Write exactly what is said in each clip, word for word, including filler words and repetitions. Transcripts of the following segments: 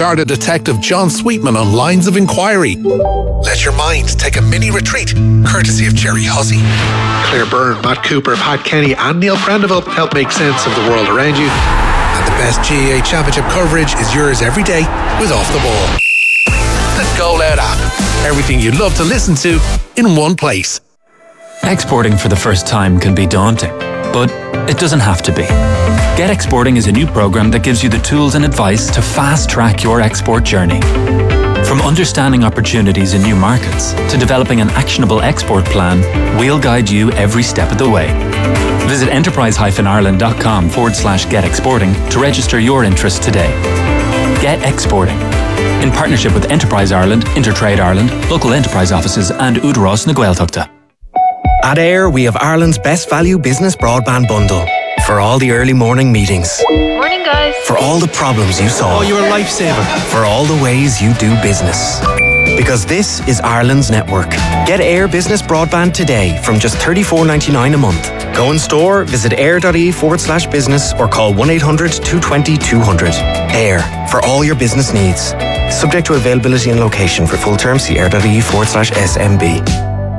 Garda detective John Sweetman on Lines of Inquiry. Let your mind take a mini retreat, courtesy of Jerry Hussey. Claire Byrne, Matt Cooper, Pat Kenny and Neil Prendeville help make sense of the world around you. And the best G A A Championship coverage is yours every day with Off the Ball. The Go Loud app. Everything you'd love to listen to in one place. Exporting for the first time can be daunting, but it doesn't have to be. Get Exporting is a new program that gives you the tools and advice to fast-track your export journey. From understanding opportunities in new markets to developing an actionable export plan, we'll guide you every step of the way. Visit enterprise-ireland.com forward slash get exporting to register your interest today. Get Exporting. In partnership with Enterprise Ireland, Intertrade Ireland, local enterprise offices and Údarás na Gaeltachta. At AIR, we have Ireland's best value business broadband bundle. For all the early morning meetings. Morning, guys. For all the problems you solve. Oh, you're a lifesaver. For all the ways you do business. Because this is Ireland's network. Get AIR Business Broadband today from just thirty-four ninety-nine a month. Go in store, visit air.ie forward slash business or call one eight hundred two two zero two hundred. AIR, for all your business needs. Subject to availability and location. For full terms, see air.ie forward slash SMB.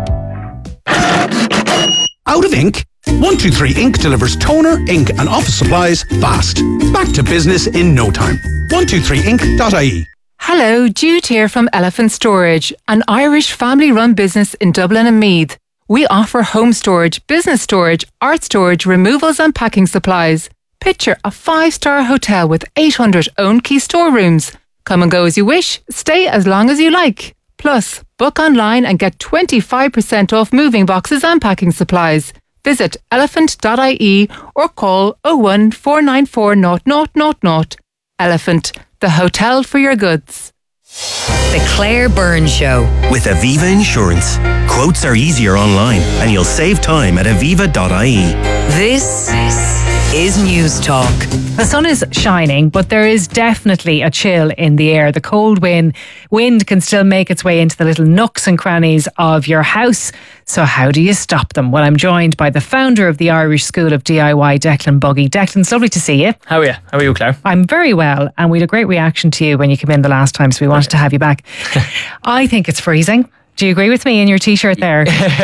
Out of ink? one two three Ink delivers toner, ink and office supplies fast. Back to business in no time. one two three ink dot I E. Hello, Jude here from Elephant Storage, an Irish family-run business in Dublin and Meath. We offer home storage, business storage, art storage, removals and packing supplies. Picture a five-star hotel with eight hundred own key storerooms. Come and go as you wish, stay as long as you like. Plus, book online and get twenty-five percent off moving boxes and packing supplies. Visit elephant dot I E or call oh one four nine four zero zero zero zero. Elephant, the hotel for your goods. The Claire Byrne Show. With Aviva Insurance. Quotes are easier online and you'll save time at aviva dot I E. This is News Talk. The sun is shining, but there is definitely a chill in the air. The cold wind, wind can still make its way into the little nooks and crannies of your house. So how do you stop them? Well, I'm joined by the founder of the Irish School of D I Y, Declan Buggy. Declan, it's lovely to see you. How are you? How are you, Claire? I'm very well, and we had a great reaction to you when you came in the last time, so we wanted to have you back. I think it's freezing. Do you agree with me in your t-shirt there?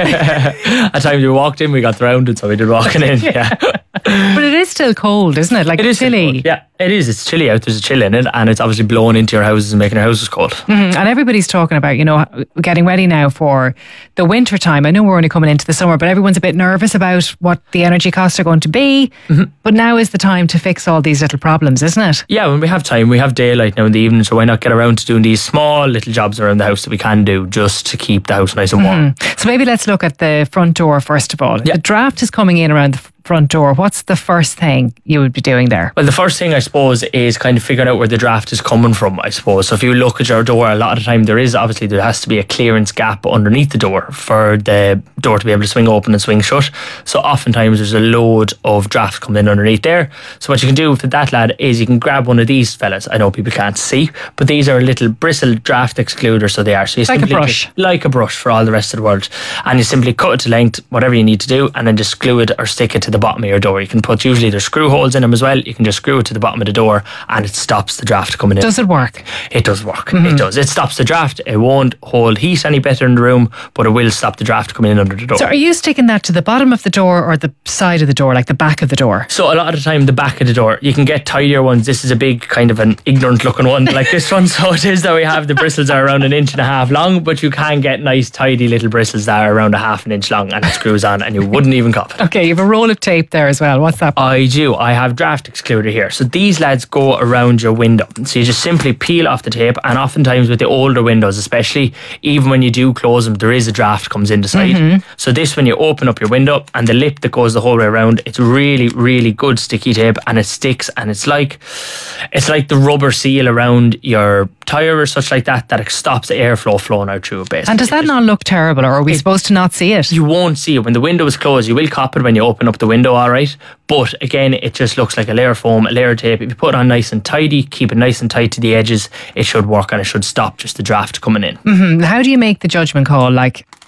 At times we walked in, we got drowned, so we did walking in, yeah. But it is still cold, isn't it? Like it is chilly. Yeah, it is. It's chilly out. There's a chill in it, and it's obviously blowing into your houses and making your houses cold. Mm-hmm. And everybody's talking about, you know, getting ready now for the winter time. I know we're only coming into the summer, but everyone's a bit nervous about what the energy costs are going to be. Mm-hmm. But now is the time to fix all these little problems, isn't it? Yeah, when we have time, we have daylight now in the evening, so why not get around to doing these small little jobs around the house that we can do just to keep the house nice and warm. Mm-hmm. So maybe let's look at the front door first of all. Yeah. The draft is coming in around the front door. What's the first thing you would be doing there? Well, the first thing I suppose is kind of figuring out where the draft is coming from, I suppose. So if you look at your door, a lot of the time there is obviously there has to be a clearance gap underneath the door for the door to be able to swing open and swing shut. So oftentimes there's a load of draft coming in underneath there. So what you can do with that, lad, is you can grab one of these fellas. I know people can't see, but these are a little bristle draft excluder, so they are. So you like simply a brush. Just, like a brush for all the rest of the world. And you simply cut it to length, whatever you need to do, and then just glue it or stick it to the bottom of your door. You can put, usually there's screw holes in them as well. You can just screw it to the bottom of the door and it stops the draft coming in. Does it work? It does work. Mm-hmm. It does. It stops the draft. It won't hold heat any better in the room, but it will stop the draft coming in under the door. So are you sticking that to the bottom of the door or the side of the door, like the back of the door? So a lot of the time the back of the door. You can get tidier ones. This is a big kind of an ignorant looking one like this one. So it is that we have the bristles are around an inch and a half long, but you can get nice tidy little bristles that are around a half an inch long and it screws on and you wouldn't even cop it. Okay, you have a roll of tape there as well. What's that? I do. I have draft excluder here. So these lads go around your window. So you just simply peel off the tape, and oftentimes with the older windows especially, even when you do close them, there is a draft comes in the side. Mm-hmm. So this, when you open up your window and the lip that goes the whole way around, it's really, really good sticky tape and it sticks, and it's like it's like the rubber seal around your tyre or such like that, that it stops the airflow flowing out through it basically. And does that not look terrible, or are we it, supposed to not see it? You won't see it. When the window is closed, you will cop it when you open up the window, alright? But again, it just looks like a layer of foam, a layer of tape. If you put it on nice and tidy, keep it nice and tight to the edges, it should work and it should stop just the draft coming in. Mm-hmm. How do you make the judgment call? Like,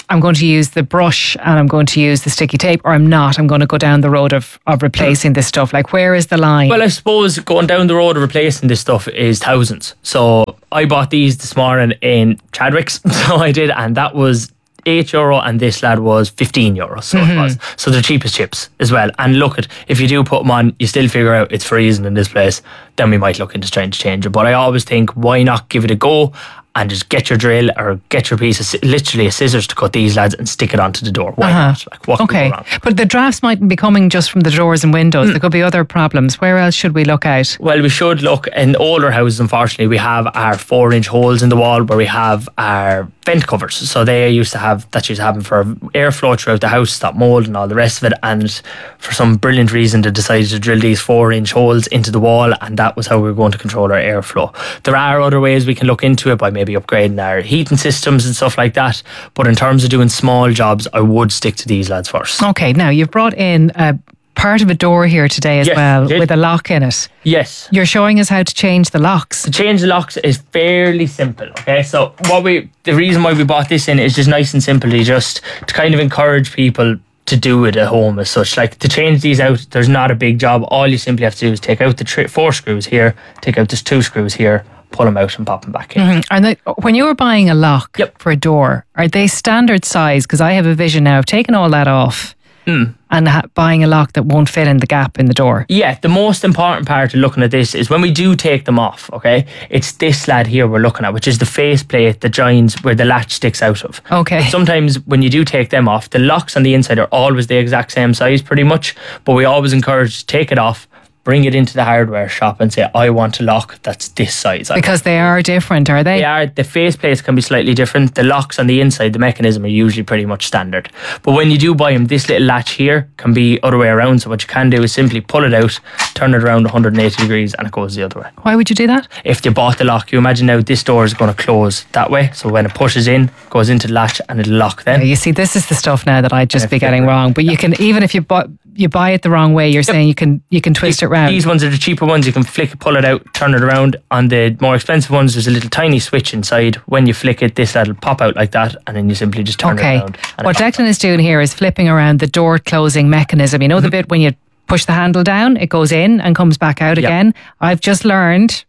I'm going to use the brush and I'm going to use the sticky tape, or I'm not, I'm going to go down the road of, of replacing this stuff? Like, where is the line? Well, I suppose going down the road of replacing this stuff is thousands. So I bought these this morning in Chadwick's, so I did, and that was eight euro, and this lad was fifteen euro. So mm-hmm. it was. So they're cheapest chips as well. And look, at if you do put them on, you still figure out it's freezing in this place, then we might look into trying to change it. But I always think, why not give it a go and just get your drill or get your piece of, literally a scissors to cut these lads and stick it onto the door. Why uh-huh. not? Like, what okay. could go wrong? But the drafts mightn't be coming just from the doors and windows. Mm. There could be other problems. Where else should we look out? Well, we should look in older houses. Unfortunately, we have our four inch holes in the wall where we have our vent covers. So they used to have, that used to happen for airflow throughout the house, stop mould and all the rest of it. And for some brilliant reason, they decided to drill these four inch holes into the wall, and that was how we were going to control our airflow. There are other ways we can look into it by maybe upgrading our heating systems and stuff like that, but in terms of doing small jobs, I would stick to these lads first. Okay, now you've brought in a part of a door here today as yes, well, with a lock in it. Yes. You're showing us how to change the locks. To change the locks is fairly simple, okay? So what we the reason why we bought this in is just nice and simply just to kind of encourage people to do it at home as such. Like, to change these out, there's not a big job. All you simply have to do is take out the tri- four screws here, take out the two screws here, pull them out and pop them back in. Mm-hmm. And they, when you were buying a lock yep. for a door, are they standard size? Because I have a vision now of taking all that off mm. and ha- buying a lock that won't fit in the gap in the door. Yeah, the most important part of looking at this is when we do take them off, okay, it's this lad here we're looking at, which is the faceplate that joins where the latch sticks out of. Okay. But sometimes when you do take them off, the locks on the inside are always the exact same size pretty much, but we always encourage to take it off, bring it into the hardware shop and say, I want a lock that's this size. Because they are different, are they? They are. The faceplates can be slightly different. The locks on the inside, the mechanism, are usually pretty much standard. But when you do buy them, this little latch here can be other way around. So what you can do is simply pull it out, turn it around one hundred eighty degrees, and it goes the other way. Why would you do that? If you bought the lock, you imagine now this door is going to close that way. So when it pushes in, goes into the latch and it'll lock then. Yeah, you see, this is the stuff now that I'd just be getting wrong. But you can, even if you buy, you buy it the wrong way, you're yep. saying you can you can twist these, it round. These ones are the cheaper ones. You can flick it, pull it out, turn it around. On the more expensive ones, there's a little tiny switch inside. When you flick it, this will pop out like that, and then you simply just turn okay. it around. What Declan is doing here is flipping around the door closing mechanism. You know the bit when you push the handle down, it goes in and comes back out yep. again. I've just learned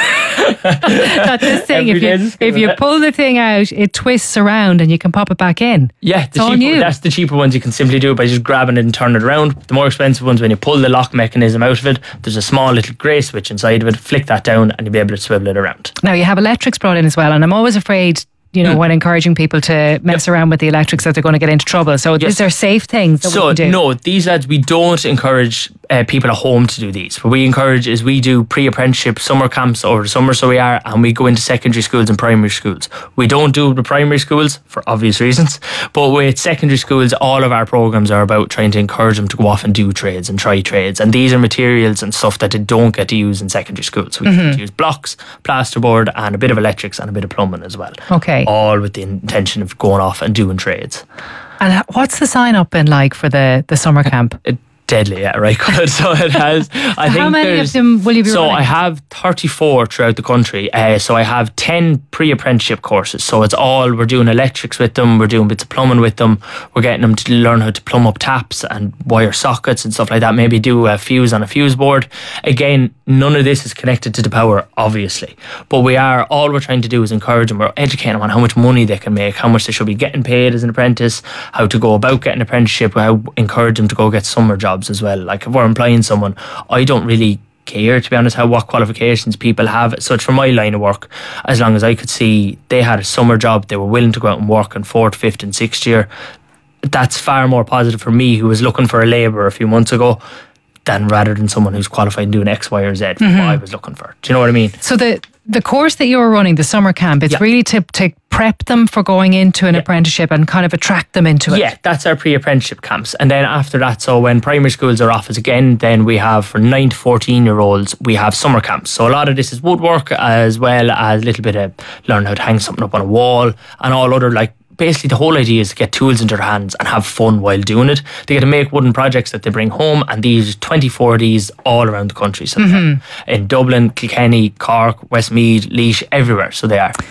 that this thing, if you, if you pull the thing out, it twists around and you can pop it back in. Yeah, the cheaper, that's the cheaper ones. You can simply do it by just grabbing it and turning it around. The more expensive ones, when you pull the lock mechanism out of it, there's a small little grey switch inside of it. Flick that down and you'll be able to swivel it around. Now you have electrics brought in as well, and I'm always afraid, you know, mm. when encouraging people to mess yep. around with the electrics, that they're going to get into trouble. So yes. is there safe things that so, we can do? No, these lads, we don't encourage uh, people at home to do these. What we encourage is we do pre-apprenticeship summer camps over the summer, so we are, and we go into secondary schools and primary schools. We don't do the primary schools for obvious reasons, but with secondary schools, all of our programs are about trying to encourage them to go off and do trades and try trades. And these are materials and stuff that they don't get to use in secondary schools. So we mm-hmm. get to use blocks, plasterboard, and a bit of electrics and a bit of plumbing as well. Okay. All with the intention of going off and doing trades. And what's the sign up been like for the, the summer camp? It, deadly, yeah, right. Good. So it has. I so think how many of them will you be so running? I have thirty-four throughout the country. Uh, so I have ten pre-apprenticeship courses. So it's all, we're doing electrics with them, we're doing bits of plumbing with them, we're getting them to learn how to plumb up taps and wire sockets and stuff like that. Maybe do a fuse on a fuse board. Again, none of this is connected to the power, obviously. But we are, all we're trying to do is encourage them. We're educating them on how much money they can make, how much they should be getting paid as an apprentice, how to go about getting an apprenticeship, how encourage them to go get summer jobs as well. Like, if we're employing someone, I don't really care, to be honest, how what qualifications people have. So for my line of work, as long as I could see they had a summer job, they were willing to go out and work in fourth, fifth and sixth year, that's far more positive for me, who was looking for a labourer a few months ago, than rather than someone who's qualified and doing X, Y or Z, mm-hmm. what I was looking for. Do you know what I mean? So the the course that you were running, the summer camp, it's yeah. really to, to prep them for going into an yeah. apprenticeship and kind of attract them into it. Yeah, that's our pre-apprenticeship camps. And then after that, so when primary schools are off again, then we have, for nine to fourteen year olds, we have summer camps. So a lot of this is woodwork, as well as a little bit of learn how to hang something up on a wall and all other, like, basically the whole idea is to get tools into their hands and have fun while doing it. They get to make wooden projects that they bring home, and these twenty-four of these all around the country. So mm-hmm. in Dublin, Kilkenny, Cork, Westmeath, Laois, everywhere. So they are.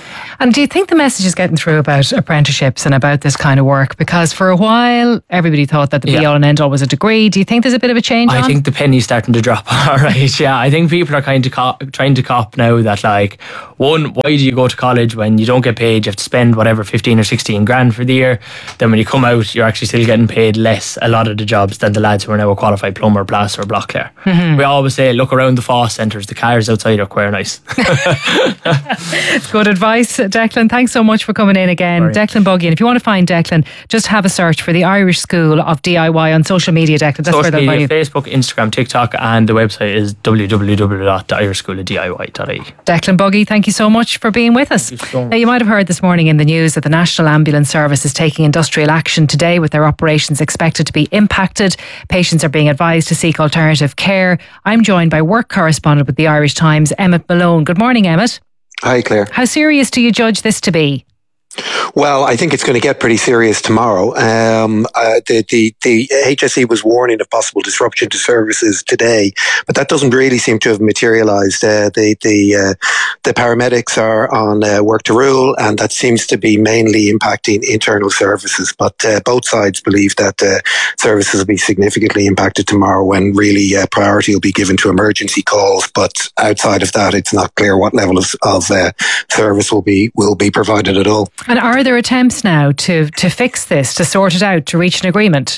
And do you think the message is getting through about apprenticeships and about this kind of work? Because for a while, everybody thought that the yeah. be all and end all was a degree. Do you think there's a bit of a change I on? think the penny's starting to drop. All right, yeah. I think people are kind of cop, trying to cop now that, like, one, why do you go to college when you don't get paid? You have to spend whatever fifteen or sixteen grand for the year. Then when you come out, you're actually still getting paid less a lot of the jobs than the lads who are now a qualified plumber, plasterer, block clear. Mm-hmm. We always say, look around the Foss centres, the cars outside are quite nice. Good advice, Declan. Thanks so much for coming in again. Sorry. Declan Buggy. And if you want to find Declan, just have a search for the Irish School of D I Y on social media, Declan. That's social where they'll media, find you. Facebook, Instagram, TikTok, and the website is w w w dot the irish school of d i y dot i e. Declan Buggy, thank you so much for being with us. Thank you so much. Now, you might have heard this morning in the news that the National Ambulance Service is taking industrial action today, with their operations expected to be impacted. Patients are being advised to seek alternative care. I'm joined by work correspondent with the Irish Times, Emmett Malone. Good morning, Emmett. Hi, Claire. How serious do you judge this to be? Well, I think it's going to get pretty serious tomorrow. Um, uh, the, the, the H S E was warning of possible disruption to services today, but that doesn't really seem to have materialised. Uh, the the, uh, the paramedics are on uh, work to rule, and that seems to be mainly impacting internal services. But uh, both sides believe that uh, services will be significantly impacted tomorrow, when really uh, priority will be given to emergency calls. But outside of that, it's not clear what level of, of uh, service will be will be provided at all. And are there attempts now to, to fix this, to sort it out, to reach an agreement?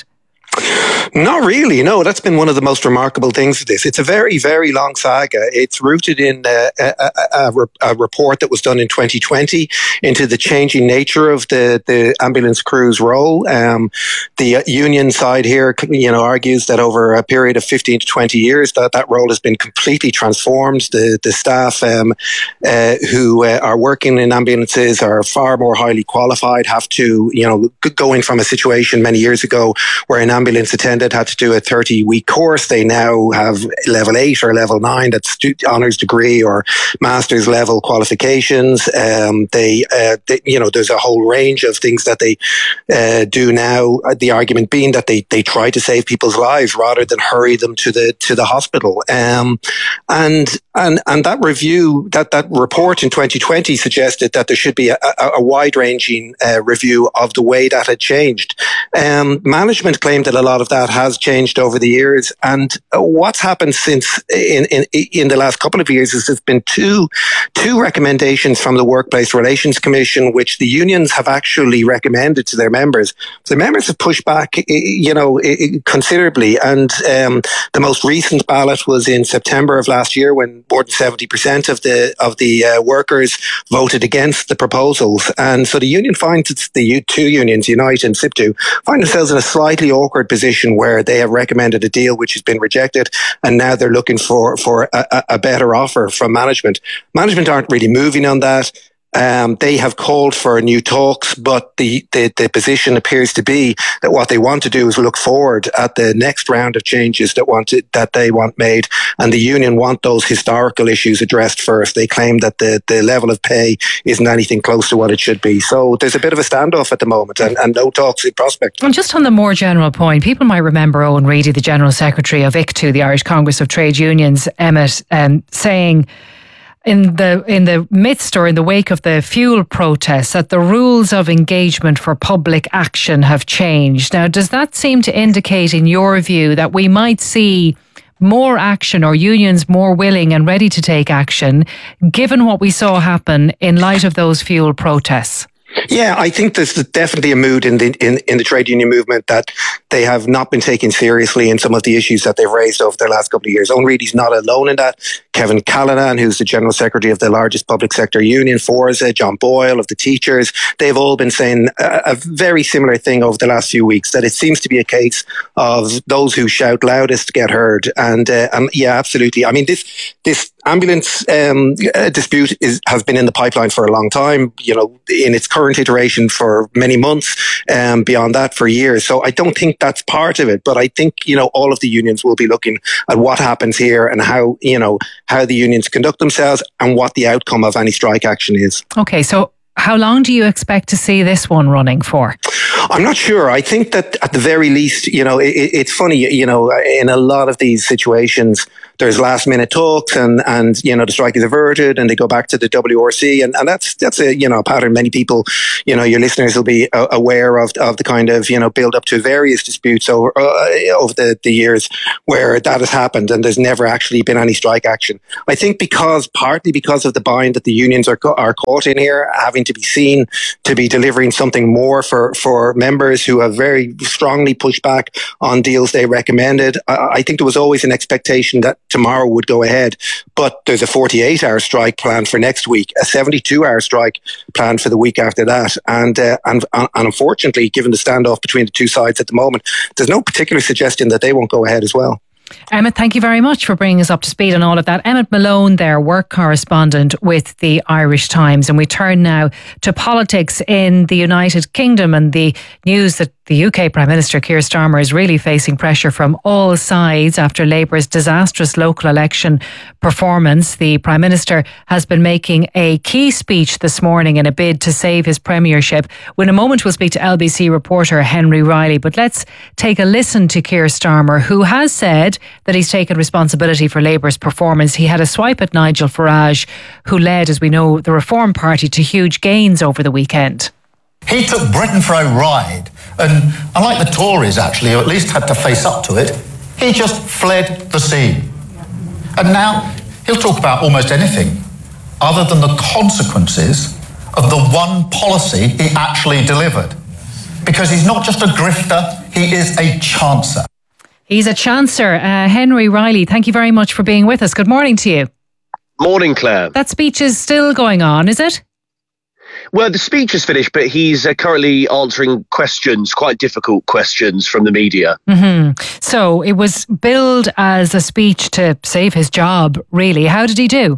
Not really, no. That's been one of the most remarkable things of this. It's a very, very long saga. It's rooted in uh, a, a, a, a report that was done in twenty twenty into the changing nature of the, the ambulance crew's role. Um, the union side here, you know, argues that over a period of fifteen to twenty years, that that role has been completely transformed. The the staff um, uh, who uh, are working in ambulances are far more highly qualified, have to, you know, going from a situation many years ago where an ambulance attendant had to do a thirty week course. They now have level eight or level nine, that's stu- honours degree or master's level qualifications. Um, they, uh, they, you know, there's a whole range of things that they uh, do now. The argument being that they, they try to save people's lives rather than hurry them to the to the hospital. Um, and and and that review, that that report in twenty twenty suggested that there should be a, a, a wide ranging uh, review of the way that had changed. Um, management claimed that a lot of that has changed over the years, and what's happened since in, in in the last couple of years is there's been two two recommendations from the Workplace Relations Commission, which the unions have actually recommended to their members. The members have pushed back, you know, considerably, and um, the most recent ballot was in September of last year, when more than seventy percent of the of the uh, workers voted against the proposals, and so the union finds it's the two unions, Unite and SIPTU, find themselves in a slightly awkward position where they have recommended a deal which has been rejected, and now they're looking for, for a, a better offer from management. Management aren't really moving on that. Um, they have called for new talks, but the, the, the position appears to be that what they want to do is look forward at the next round of changes that want to, that they want made, and the union want those historical issues addressed first. They claim that the, the level of pay isn't anything close to what it should be. So there's a bit of a standoff at the moment, and, and no talks in prospect. And just on the more general point, people might remember Owen Reedy, the General Secretary of I C T U, the Irish Congress of Trade Unions, Emmett, um, saying in the in the midst or in the wake of the fuel protests that the rules of engagement for public action have changed. Now, does that seem to indicate, in your view, that we might see more action, or unions more willing and ready to take action, given what we saw happen in light of those fuel protests? Yeah, I think there's definitely a mood in the in, in the trade union movement that they have not been taken seriously in some of the issues that they've raised over the last couple of years. Owen Reedy's not alone in that. Kevin Callanan, who's the General Secretary of the largest public sector union, Forza, John Boyle of the teachers, they've all been saying a, a very similar thing over the last few weeks, that it seems to be a case of those who shout loudest get heard. And uh, um, yeah, absolutely. I mean, this this ambulance um, dispute is, has been in the pipeline for a long time, you know, in its current iteration for many months, um, beyond that for years. So I don't think that's part of it, but I think, you know, all of the unions will be looking at what happens here and how, you know, how the unions conduct themselves and what the outcome of any strike action is. Okay, so how long do you expect to see this one running for? I'm not sure. I think that at the very least, you know, it, it's funny, you know, in a lot of these situations, there's last minute talks and, and, you know, the strike is averted and they go back to the W R C. And, and that's, that's a, you know, a pattern many people, you know, your listeners will be uh, aware of, of the kind of, you know, build up to various disputes over, uh, over the, the years where that has happened and there's never actually been any strike action. I think because, partly because of the bind that the unions are, are caught in here, having to be seen to be delivering something more for, for members who have very strongly pushed back on deals they recommended. I, I think there was always an expectation that tomorrow would go ahead, but there's a forty-eight hour strike planned for next week, a seventy-two hour strike planned for the week after that. And, uh, and, and unfortunately, given the standoff between the two sides at the moment, there's no particular suggestion that they won't go ahead as well. Emmett, thank you very much for bringing us up to speed on all of that. Emmett Malone there, work correspondent with the Irish Times. And we turn now to politics in the United Kingdom and the news that the U K Prime Minister Keir Starmer is really facing pressure from all sides after Labour's disastrous local election performance. The Prime Minister has been making a key speech this morning in a bid to save his premiership. In a moment we'll speak to L B C reporter Henry Riley, but let's take a listen to Keir Starmer, who has said that he's taken responsibility for Labour's performance. He had a swipe at Nigel Farage, who led, as we know, the Reform Party to huge gains over the weekend. He took Britain for a ride, and unlike the Tories, actually, who at least had to face up to it, he just fled the scene. And now he'll talk about almost anything other than the consequences of the one policy he actually delivered. Because he's not just a grifter, he is a chancer. He's a chancer. Uh, Henry Riley, thank you very much for being with us. Good morning to you. Morning, Claire. That speech is still going on, is it? Well, the speech is finished, but he's uh, currently answering questions, quite difficult questions from the media. Mm-hmm. So it was billed as a speech to save his job, really. How did he do?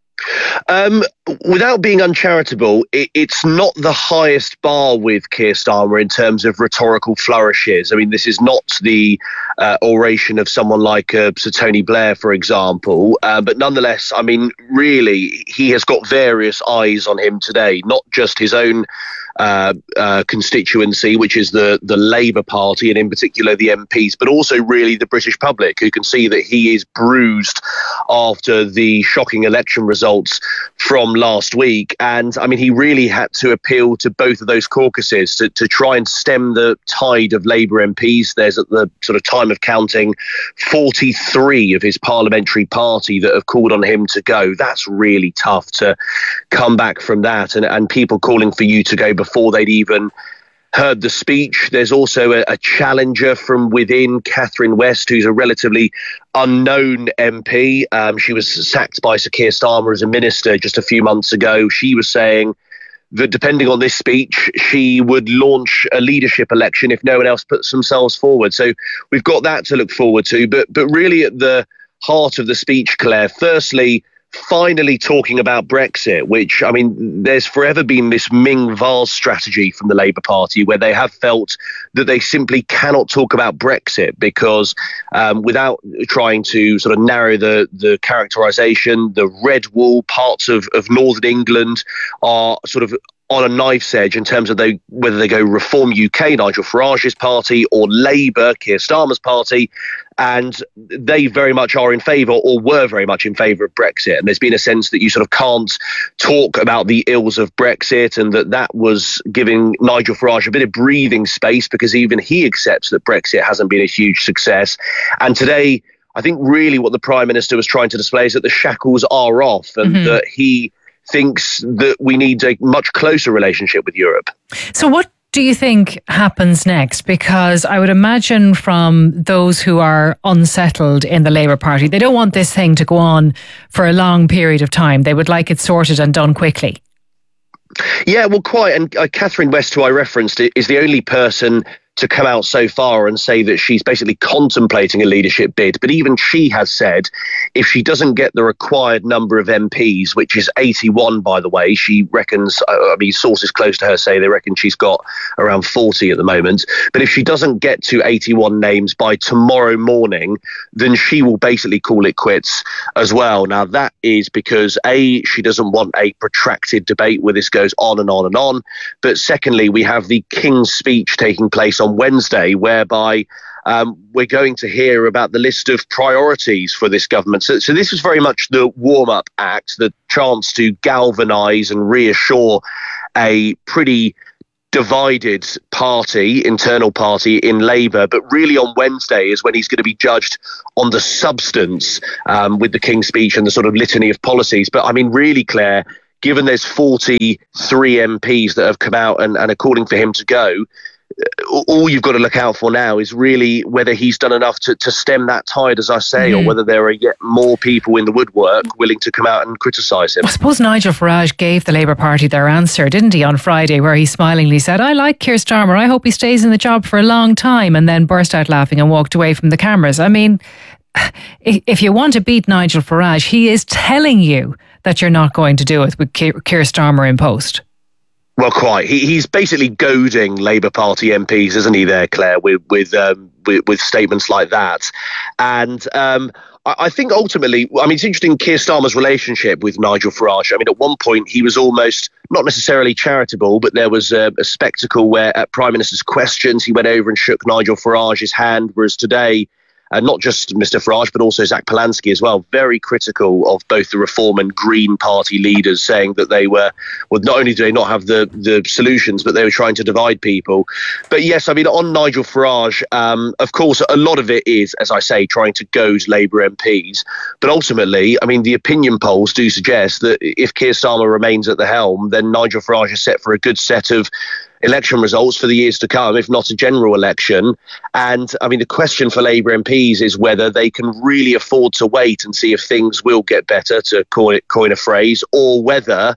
Um, without being uncharitable, it, it's not the highest bar with Keir Starmer in terms of rhetorical flourishes. I mean, this is not the uh, oration of someone like uh, Sir Tony Blair, for example. Uh, but nonetheless, I mean, really, he has got various eyes on him today, not just his own Uh, uh, constituency, which is the, the Labour Party, and in particular the M Ps, but also really the British public, who can see that he is bruised after the shocking election results from last week. And I mean, he really had to appeal to both of those caucuses to, to try and stem the tide of Labour M Ps. There's, at the sort of time of counting, forty-three of his parliamentary party that have called on him to go. That's really tough to come back from that, and, and people calling for you to go before before they'd even heard the speech. There's also a, a challenger from within, Catherine West, who's a relatively unknown M P. Um, she was sacked by Sir Keir Starmer as a minister just a few months ago. She was saying that depending on this speech, she would launch a leadership election if no one else puts themselves forward. So we've got that to look forward to. But, but really at the heart of the speech, Claire, firstly, finally talking about Brexit, which, I mean, there's forever been this Ming Vase strategy from the Labour Party where they have felt that they simply cannot talk about Brexit because um, without trying to sort of narrow the, the characterisation, the red wall parts of, of northern England are sort of on a knife's edge in terms of they, whether they go Reform U K, Nigel Farage's party, or Labour, Keir Starmer's party. And they very much are in favour, or were very much in favour of Brexit. And there's been a sense that you sort of can't talk about the ills of Brexit, and that that was giving Nigel Farage a bit of breathing space because even he accepts that Brexit hasn't been a huge success. And today, I think really what the Prime Minister was trying to display is that the shackles are off, and mm-hmm. that he thinks that we need a much closer relationship with Europe. So what do you think happens next? Because I would imagine from those who are unsettled in the Labour Party, they don't want this thing to go on for a long period of time. They would like it sorted and done quickly. Yeah, well, quite. And uh, Catherine West, who I referenced, is the only person to come out so far and say that she's basically contemplating a leadership bid. But even she has said if she doesn't get the required number of M Ps, which is eighty-one, by the way, she reckons, I mean, sources close to her say they reckon she's got around forty at the moment. But if she doesn't get to eighty-one names by tomorrow morning, then she will basically call it quits as well. Now, that is because, A, she doesn't want a protracted debate where this goes on and on and on. But secondly, we have the King's Speech taking place on Wednesday, whereby um, we're going to hear about the list of priorities for this government. So, so this was very much the warm-up act, the chance to galvanise and reassure a pretty divided party, internal party in Labour. But really on Wednesday is when he's going to be judged on the substance um, with the King's Speech and the sort of litany of policies. But I mean, really, Claire, given there's forty-three M Ps that have come out and, and are calling for him to go, all you've got to look out for now is really whether he's done enough to, to stem that tide, as I say, mm. or whether there are yet more people in the woodwork willing to come out and criticise him. I suppose Nigel Farage gave the Labour Party their answer, didn't he, on Friday, where he smilingly said, I like Keir Starmer, I hope he stays in the job for a long time, and then burst out laughing and walked away from the cameras. I mean, if you want to beat Nigel Farage, he is telling you that you're not going to do it with Keir Starmer in post. Well, quite. He, he's basically goading Labour Party M Ps, isn't he? There, Claire, with with um, with, with statements like that, and um, I, I think ultimately, I mean, it's interesting Keir Starmer's relationship with Nigel Farage. I mean, at one point he was almost not necessarily charitable, but there was a, a spectacle where at Prime Minister's questions he went over and shook Nigel Farage's hand, whereas today. And not just Mister Farage, but also Zach Polanski as well, very critical of both the Reform and Green Party leaders, saying that they were, well, not only do they not have the, the solutions, but they were trying to divide people. But yes, I mean, on Nigel Farage, um, of course, a lot of it is, as I say, trying to goad Labour M Ps. But ultimately, I mean, the opinion polls do suggest that if Keir Starmer remains at the helm, then Nigel Farage is set for a good set of election results for the years to come, if not a general election. And I mean, the question for Labour M Ps is whether they can really afford to wait and see if things will get better, to coin, it, coin a phrase, or whether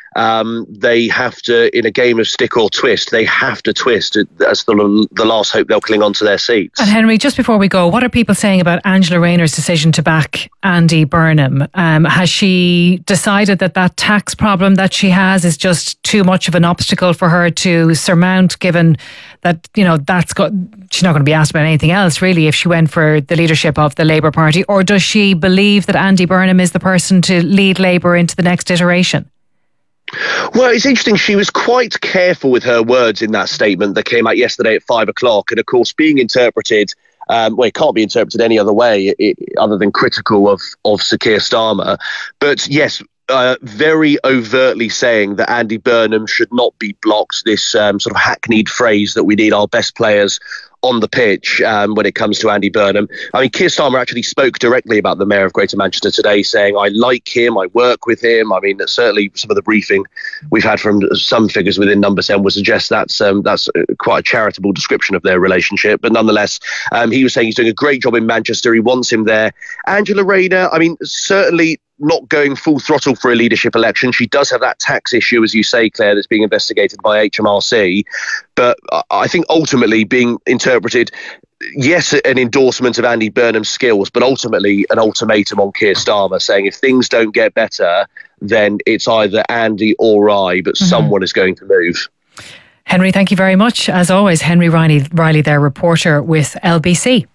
um, they have to, in a game of stick or twist, they have to twist as the, the last hope they'll cling on to their seats. And Henry, just before we go, what are people saying about Angela Rayner's decision to back Andy Burnham? Um, has she decided that that tax problem that she has is just too much of an obstacle for her to surmount, given that, you know, that's got, she's not going to be asked about anything else really if she went for the leadership of the Labour Party? Or does she believe that Andy Burnham is the person to lead Labour into the next iteration? Well, it's interesting. She was quite careful with her words in that statement that came out yesterday at five o'clock. And of course, being interpreted, um, well, it can't be interpreted any other way it, other than critical of, of Sir Keir Starmer. But yes, uh, very overtly saying that Andy Burnham should not be blocked, this um, sort of hackneyed phrase that we need our best players on the pitch um, when it comes to Andy Burnham. I mean, Keir Starmer actually spoke directly about the Mayor of Greater Manchester today, saying, I like him, I work with him. I mean, certainly some of the briefing we've had from some figures within Number ten would suggest that's um, that's quite a charitable description of their relationship. But nonetheless, um, he was saying he's doing a great job in Manchester. He wants him there. Angela Rayner, I mean, certainly not going full throttle for a leadership election. She does have that tax issue, as you say, Claire, that's being investigated by H M R C. But I think ultimately being interpreted, yes, an endorsement of Andy Burnham's skills, but ultimately an ultimatum on Keir Starmer, saying if things don't get better, then it's either Andy or I, but mm-hmm. someone is going to move. Henry, thank you very much. As always, Henry Riley, Riley their reporter with L B C.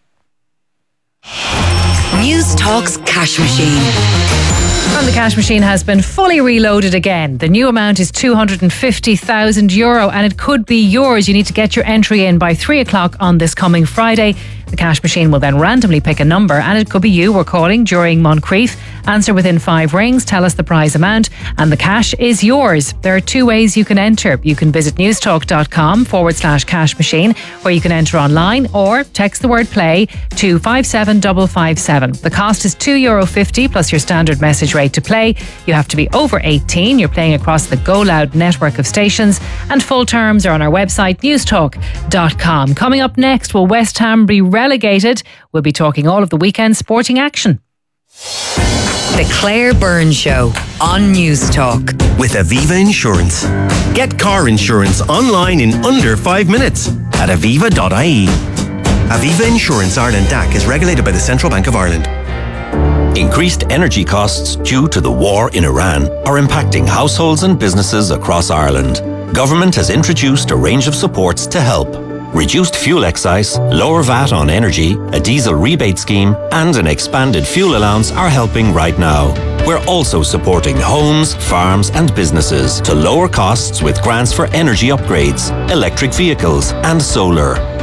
News Talk's Cash Machine. And the cash machine has been fully reloaded again. The new amount is two hundred fifty thousand euro and it could be yours. You need to get your entry in by three o'clock on this coming Friday. The cash machine will then randomly pick a number and it could be you we're calling during Moncrief. Answer within five rings, tell us the prize amount and the cash is yours. There are two ways you can enter. You can visit newstalk.com forward slash cash machine where you can enter online or text the word play to five seven five five seven. The cost is two euro fifty plus your standard message rate to play. You have to be over eighteen. You're playing across the Go Loud network of stations and full terms are on our website newstalk dot com. Coming up next, will West Ham be relegated? We'll be talking all of the weekend sporting action. The Claire Byrne Show on News Talk. With Aviva Insurance. Get car insurance online in under five minutes at aviva dot I E. Aviva Insurance Ireland D A C is regulated by the Central Bank of Ireland. Increased energy costs due to the war in Iran are impacting households and businesses across Ireland. Government has introduced a range of supports to help. Reduced fuel excise, lower V A T on energy, a diesel rebate scheme, and an expanded fuel allowance are helping right now. We're also supporting homes, farms, and businesses to lower costs with grants for energy upgrades, electric vehicles, and solar.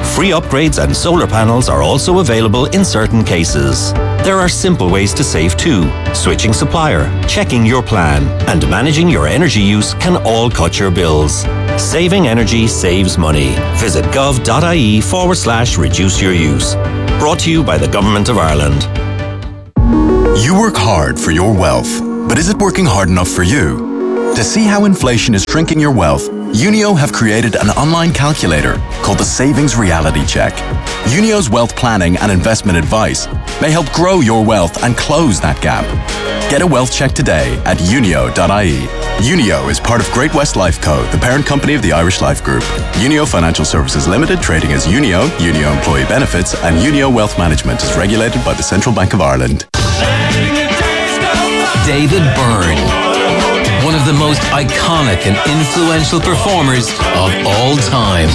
Free upgrades and solar panels are also available in certain cases. There are simple ways to save too. Switching supplier, checking your plan, and managing your energy use can all cut your bills. Saving energy saves money. Visit gov.ie forward slash reduce your use. Brought to you by the Government of Ireland. You work hard for your wealth, but is it working hard enough for you? To see how inflation is shrinking your wealth, Unio have created an online calculator called the Savings Reality Check. Unio's wealth planning and investment advice may help grow your wealth and close that gap. Get a wealth check today at unio dot I E. Unio is part of Great West Life Co., the parent company of the Irish Life Group. Unio Financial Services Limited, trading as Unio, Unio Employee Benefits, and Unio Wealth Management is regulated by the Central Bank of Ireland. David Byrne, one of the most iconic and influential performers of all time.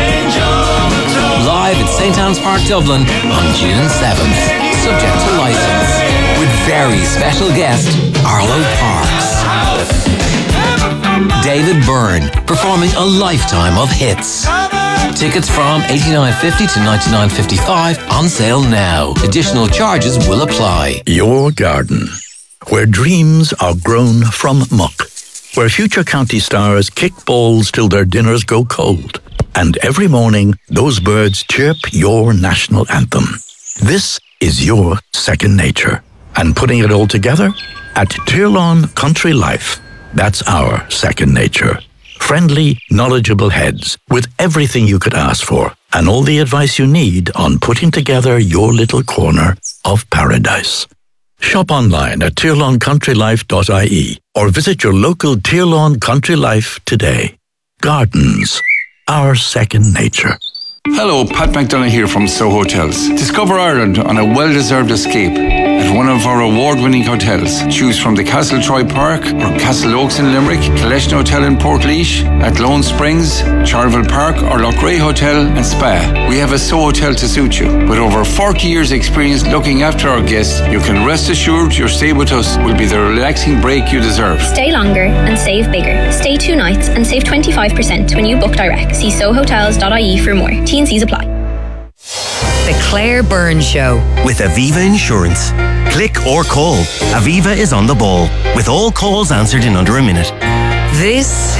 Live at Saint Anne's Park, Dublin on June seventh, subject to licence, with very special guest Arlo Parks. David Byrne performing a lifetime of hits. Tickets from eighty-nine fifty to ninety-nine fifty-five on sale now. Additional charges will apply. Your garden, where dreams are grown from muck, where future county stars kick balls till their dinners go cold, and every morning those birds chirp your national anthem. This is your second nature. And putting it all together? At Tirlawn Country Life, that's our second nature. Friendly, knowledgeable heads with everything you could ask for and all the advice you need on putting together your little corner of paradise. Shop online at tirlawn country life dot I E or visit your local Tirlawn Country Life today. Gardens, our second nature. Hello, Pat McDonough here from Soho Hotels. Discover Ireland on a well-deserved escape at one of our award-winning hotels. Choose from the Castle Troy Park or Castle Oaks in Limerick, Collection Hotel in Portlaoise, at Lone Springs, Charleville Park or Lochray Hotel and Spa. We have a Soho Hotel to suit you. With over forty years experience looking after our guests, you can rest assured your stay with us will be the relaxing break you deserve. Stay longer and save bigger. Stay two nights and save twenty-five percent when you book direct. See soho hotels dot I E for more. T and C's apply. The Claire Byrne Show. With Aviva Insurance. Click or call. Aviva is on the ball, with all calls answered in under a minute. This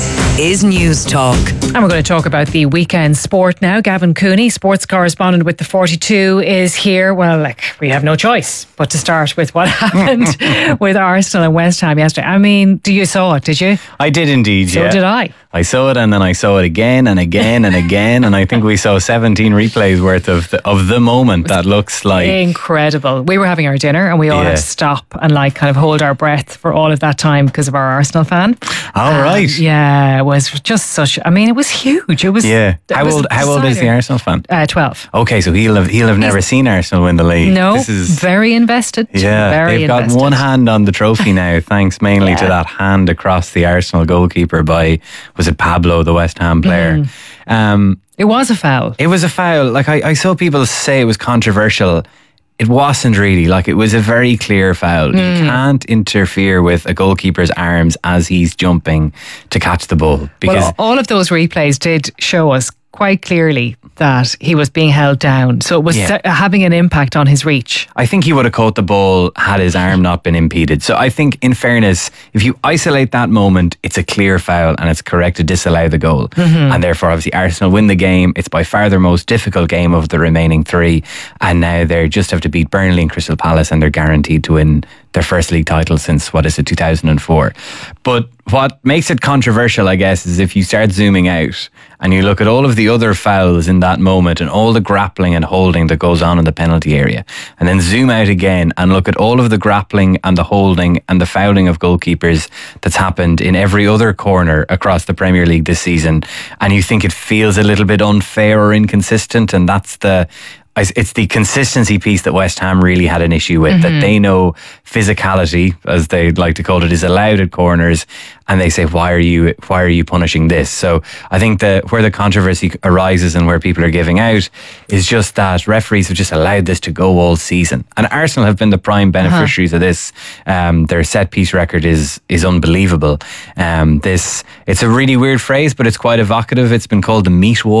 is News Talk. And we're going to talk about the weekend sport now. Gavin Cooney, sports correspondent with the forty-two, is here. Well, like, we have no choice but to start with what happened with Arsenal and West Ham yesterday. I mean, do you saw it, did you? I did indeed, so yeah. So did I. I saw it and then I saw it again and again and again, and I think we saw seventeen replays worth of the, of the moment. That looks like incredible. We were having our dinner and we all yeah. had to stop and like kind of hold our breath for all of that time because of our Arsenal fan. All um, right. Yeah, it was just such. I mean, it was huge. It was. Yeah. How old? How old is the Arsenal fan? Uh, Twelve. Okay, so he'll have he'll have He's, never seen Arsenal win the league. No. This is very invested. Yeah, very they've invested. got one hand on the trophy now, thanks mainly yeah. to that hand across the Arsenal goalkeeper by was it Pablo, the West Ham player. Mm. Um, it was a foul. It was a foul. Like I, I saw people say it was controversial. It wasn't really. Like, it was a very clear foul. Mm. You can't interfere with a goalkeeper's arms as he's jumping to catch the ball. Because well, all of those replays did show us quite clearly that he was being held down. So it was yeah. having an impact on his reach. I think he would have caught the ball had his arm not been impeded. So I think, in fairness, if you isolate that moment, it's a clear foul and it's correct to disallow the goal. Mm-hmm. And therefore, obviously, Arsenal win the game. It's by far their most difficult game of the remaining three. And now they just have to beat Burnley and Crystal Palace, and they're guaranteed to win their first league title since, what is it, two thousand four. But what makes it controversial, I guess, is if you start zooming out and you look at all of the other fouls in that moment and all the grappling and holding that goes on in the penalty area, and then zoom out again and look at all of the grappling and the holding and the fouling of goalkeepers that's happened in every other corner across the Premier League this season, and you think it feels a little bit unfair or inconsistent, and that's the it's the consistency piece that West Ham really had an issue with, mm-hmm. that they know physicality, as they like to call it, is allowed at corners, and they say, why are you why are you punishing this? So I think that where the controversy arises and where people are giving out is just that referees have just allowed this to go all season, and Arsenal have been the prime beneficiaries uh-huh. of this. Um, their set piece record is is unbelievable. Um, this it's a really weird phrase, but it's quite evocative. It's been called the meat wall.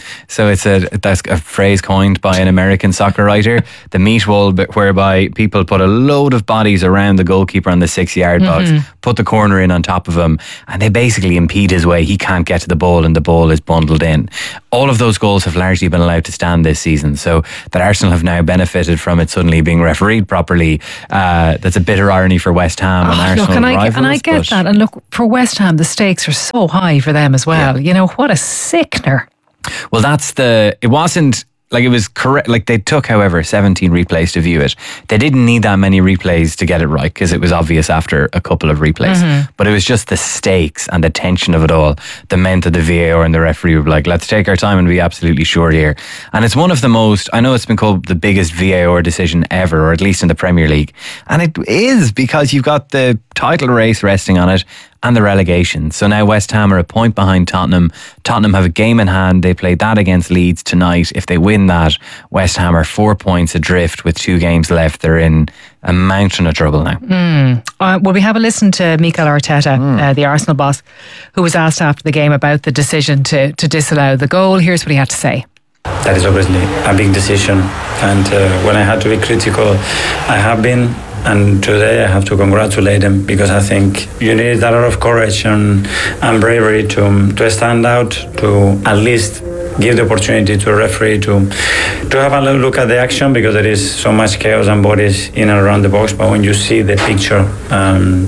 So it's a that's a phrase coined by an American soccer writer, the meat wall, whereby people put a load of bodies around the goalkeeper on the six-yard box, Mhm. put the corner in on top of him, and they basically impede his way. He can't get to the ball, and the ball is bundled in. All of those goals have largely been allowed to stand this season, so that Arsenal have now benefited from it suddenly being refereed properly. Uh, that's a bitter irony for West Ham and Oh, Arsenal look, and I, rivals. and I get but- that. And look, for West Ham, the stakes are so high for them as well. You know, what a sickener. Well, that's the. It wasn't like it was correct. Like they took, however, seventeen replays to view it. They didn't need that many replays to get it right because it was obvious after a couple of replays. Mhm. But it was just the stakes and the tension of it all that meant that the V A R and the referee were like, "Let's take our time and be absolutely sure here." And it's one of the most. I know it's been called the biggest V A R decision ever, or at least in the Premier League, and it is because you've got the title race resting on it. And the relegation. So now West Ham are a point behind Tottenham. Tottenham have a game in hand. They play that against Leeds tonight. If they win that, West Ham are four points adrift with two games left. They're in a mountain of trouble now. Mm. Uh, well, we have a listen to Mikel Arteta, uh, the Arsenal boss, who was asked after the game about the decision to, to disallow the goal. Here's what he had to say. That is obviously a big decision, and uh, when I had to be critical, I have been, and today I have to congratulate them because I think you need a lot of courage and, and bravery to to stand out, to at least give the opportunity to a referee to to have a look at the action, because there is so much chaos and bodies in and around the box. But when you see the picture um,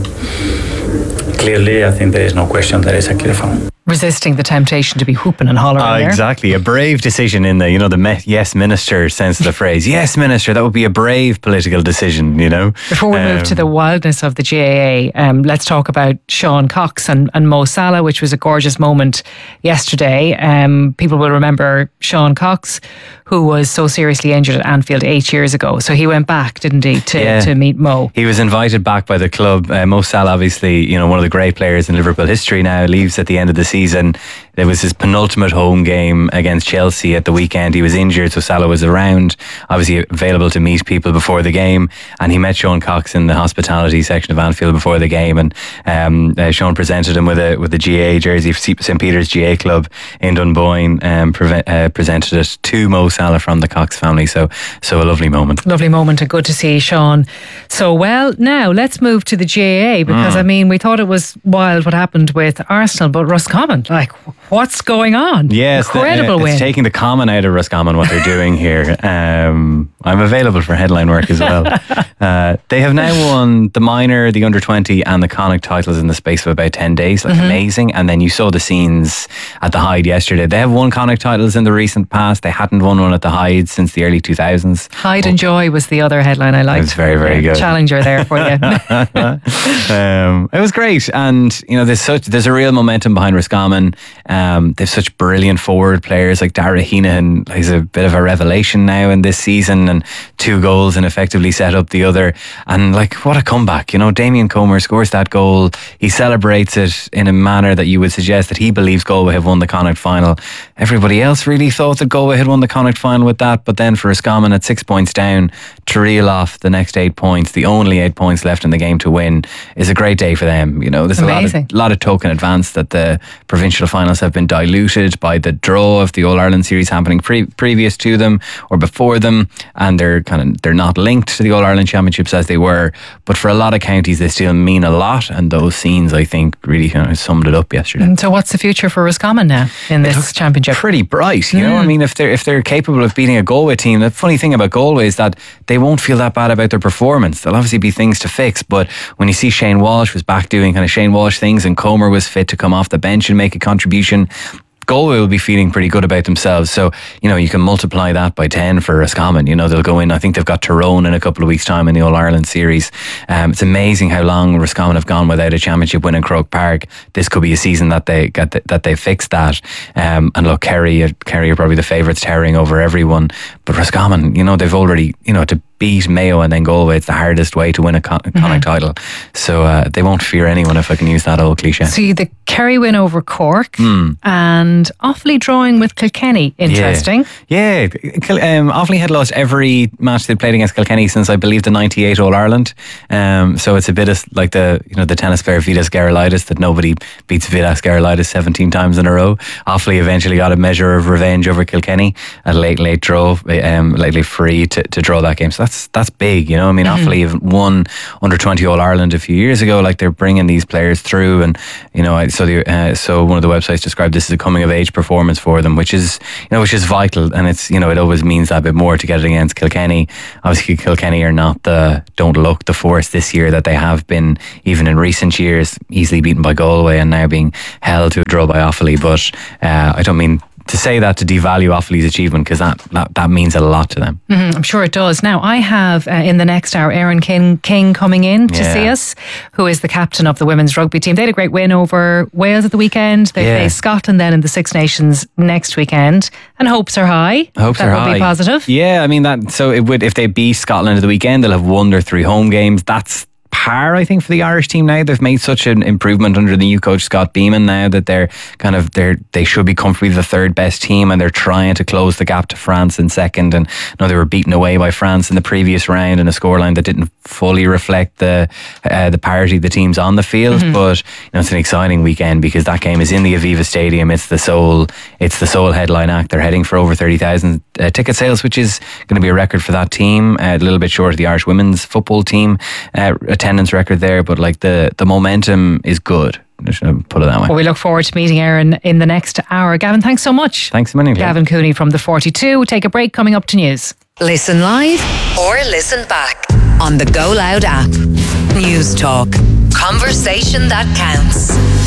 clearly, I think there is no question that it's a clear foul. Resisting the temptation to be whooping and hollering Ah, there. exactly. A brave decision in the, you know, the me- yes minister sense of the phrase. Yes minister, that would be a brave political decision, you know. Before we move Um, to the wildness of the G A A, um, let's talk about Sean Cox and, and Mo Salah, which was a gorgeous moment yesterday. Um, people will remember Sean Cox, who was so seriously injured at Anfield eight years ago. So he went back, didn't he, to, Yeah. to meet Mo. He was invited back by the club. Uh, Mo Salah, obviously, you know, one of the great players in Liverpool history now, leaves at the end of the season. It was his penultimate home game against Chelsea at the weekend. He was injured, so Salah was around, obviously available to meet people before the game. And he met Sean Cox in the hospitality section of Anfield before the game. And um, uh, Sean presented him with a with the G A A jersey, St Peter's G A A Club in Dunboyne. Um, preve- uh, presented it to Mo Salah from the Cox family. So, so a lovely moment. Lovely moment and good to see Sean so well. Now, let's move to the G A A because, Mm. I mean, we thought it was wild what happened with Arsenal, but Roscommon, like, what's going on? Yes, the- Incredible uh, win. It's taking the common out of Roscommon, what they're doing here. Um, I'm available for headline work as well. uh, they have now won the minor, the under twenty, and the Connacht titles in the space of about ten days. Like Mhm. amazing. And then you saw the scenes at the Hyde yesterday. They have won Connacht titles in the recent past. They hadn't won one at the Hyde since the early two thousands. Hide and Joy was the other headline I liked. It was very, very Yeah, good. Challenger there for you. um, it was great, and you know, there's such there's a real momentum behind Roscommon. Um, they've such brilliant forward players like Dara Heenan. He's a bit of a revelation now in this season, and two goals and effectively set up the other. And like, what a comeback! You know, Damien Comer scores that goal. He celebrates it in a manner that you would suggest that he believes Galway have won the Connacht final. Everybody else really thought that Galway had won the Connacht final with that, but then for Roscommon at six points down to reel off the next eight points, the only eight points left in the game to win, is a great day for them. You know, there's a lot Amazing. of, lot of token advance that the provincial finals have been diluted by the draw of the All Ireland series happening pre- previous to them or before them, and they're kind of they're not linked to the All Ireland championships as they were. But for a lot of counties, they still mean a lot, and those scenes, I think, really kind of summed it up yesterday. And so what's the future for Roscommon now in this championship? Pretty bright, you know. I Mm. mean, if they're if they're capable of beating a Galway team, the funny thing about Galway is that they won't feel that bad about their performance. There'll obviously be things to fix, but when you see Shane Walsh was back doing kind of Shane Walsh things, and Comer was fit to come off the bench and make a contribution, Galway will be feeling pretty good about themselves. So, you know, you can multiply that by ten for Roscommon. You know, they'll go in, I think they've got Tyrone in a couple of weeks' time in the All-Ireland series. Um, it's amazing how long Roscommon have gone without a championship win in Croke Park. This could be a season that they get the, that they fixed that. Um, and look, Kerry, Kerry are probably the favourites, towering over everyone. But Roscommon, you know, they've already, you know, to beat Mayo and then Galway, it's the hardest way to win a Con- Connacht mm-hmm. title. So uh, they won't fear anyone, if I can use that old cliche. See, the Kerry win over Cork mm. and Offaly drawing with Kilkenny. Interesting. Yeah, yeah. Um, Offaly had lost every match they played against Kilkenny since, I believe, the ninety-eight All-Ireland. Um, so it's a bit of like the you know the tennis player Vidas Gerulaitis, that nobody beats Vidas Gerulaitis seventeen times in a row. Offaly eventually got a measure of revenge over Kilkenny, a late, late draw, um, lately free to, to draw that game. So that's that's big, you know. I mean, mm-hmm. Offaly have won under twenty All-Ireland a few years ago. Like, they're bringing these players through, and you know, so the uh, so one of the websites described this as a coming of age performance for them, which is you know which is vital, and it's you know it always means that bit more to get it against Kilkenny. Obviously, Kilkenny are not the don't look the force this year that they have been even in recent years, easily beaten by Galway and now being held to a draw by Offaly. But uh, I don't mean to say that to devalue Offaly's achievement, because that, that that means a lot to them. Mm-hmm, I'm sure it does. Now, I have uh, in the next hour Aaron King, King coming in to Yeah. see us, who is the captain of the women's rugby team. They had a great win over Wales at the weekend. They Yeah. play Scotland then in the Six Nations next weekend, and hopes are high. Hopes that are will high. be positive. Yeah, I mean that. So it would, if they beat Scotland at the weekend, they'll have won their three home games. That's par, I think, for the Irish team now. They've made such an improvement under the new coach Scott Beeman now that they're kind of they're they should be comfortably the third best team, and they're trying to close the gap to France in second. And you know, they were beaten away by France in the previous round in a scoreline that didn't fully reflect the uh, the parity of the teams on the field. Mm-hmm. But you know, it's an exciting weekend because that game is in the Aviva Stadium. It's the sole it's the sole headline act. They're heading for over thirty thousand uh, ticket sales, which is going to be a record for that team. Uh, a little bit short of the Irish women's football team uh, attendance record there. But like the, the momentum is good. Just put it that way. Well, we look forward to meeting Aaron in the next hour. Gavin, thanks so much. Thanks a million. Gavin Cooney from the forty-two. Take a break. Coming up to news. Listen live or listen back on the Go Loud app. News Talk. Conversation that counts.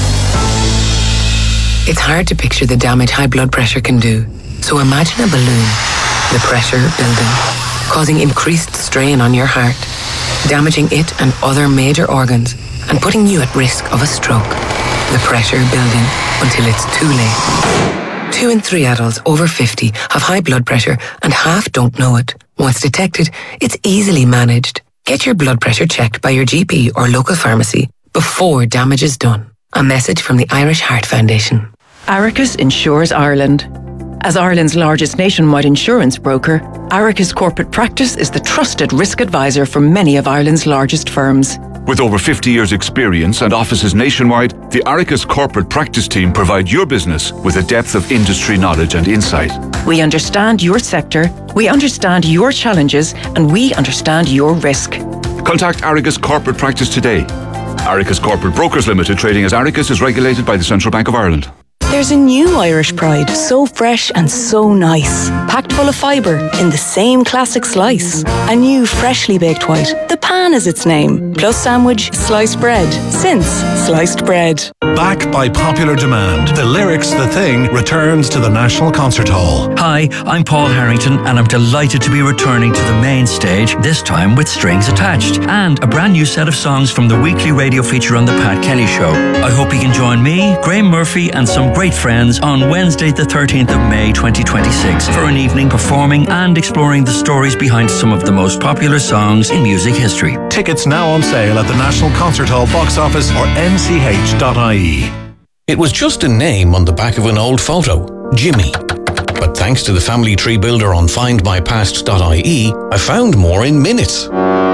It's hard to picture the damage high blood pressure can do. So imagine a balloon, the pressure building, causing increased strain on your heart, damaging it and other major organs, and putting you at risk of a stroke. The pressure building until it's too late. Two in three adults over fifty have high blood pressure, and half don't know it. Once detected, it's easily managed. Get your blood pressure checked by your G P or local pharmacy before damage is done. A message from the Irish Heart Foundation. Aricus Insures Ireland. As Ireland's largest nationwide insurance broker, Aricus Corporate Practice is the trusted risk advisor for many of Ireland's largest firms. With over fifty years' experience and offices nationwide, the Aricus Corporate Practice team provide your business with a depth of industry knowledge and insight. We understand your sector, we understand your challenges, and we understand your risk. Contact Aricus Corporate Practice today. Aricus Corporate Brokers Limited, trading as Aricus, is regulated by the Central Bank of Ireland. There's a new Irish Pride, so fresh and so nice. Packed full of fibre in the same classic slice. A new freshly baked white, the pan is its name. Plus sandwich, sliced bread. Since sliced bread. Back by popular demand, the Lyrics The Thing returns to the National Concert Hall. Hi, I'm Paul Harrington, and I'm delighted to be returning to the main stage, this time with strings attached, and a brand new set of songs from the weekly radio feature on The Pat Kenny Show. I hope you can join me, Graham Murphy, and some great friends on Wednesday the thirteenth of May twenty twenty-six for an evening performing and exploring the stories behind some of the most popular songs in music history. Tickets now on sale at the National Concert Hall box office or n c h dot i e. It was just a name on the back of an old photo, Jimmy. But thanks to the family tree builder on find my past dot i e, I found more in minutes.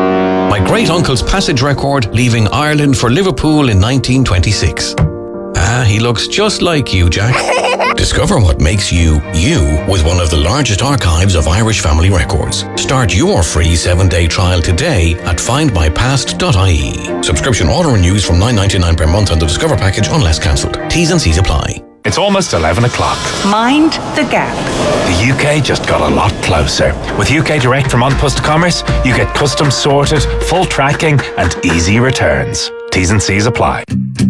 My great-uncle's passage record leaving Ireland for Liverpool in nineteen twenty-six. Ah, he looks just like you, Jack. Discover what makes you, you, with one of the largest archives of Irish family records. Start your free seven-day trial today at find my past dot i e. Subscription auto-renews from nine ninety-nine per month on the Discover package unless cancelled. T's and C's apply. It's almost eleven o'clock. Mind the gap. The U K just got a lot closer. With U K Direct from An Post Commerce, you get custom sorted, full tracking and easy returns. T's and C's apply.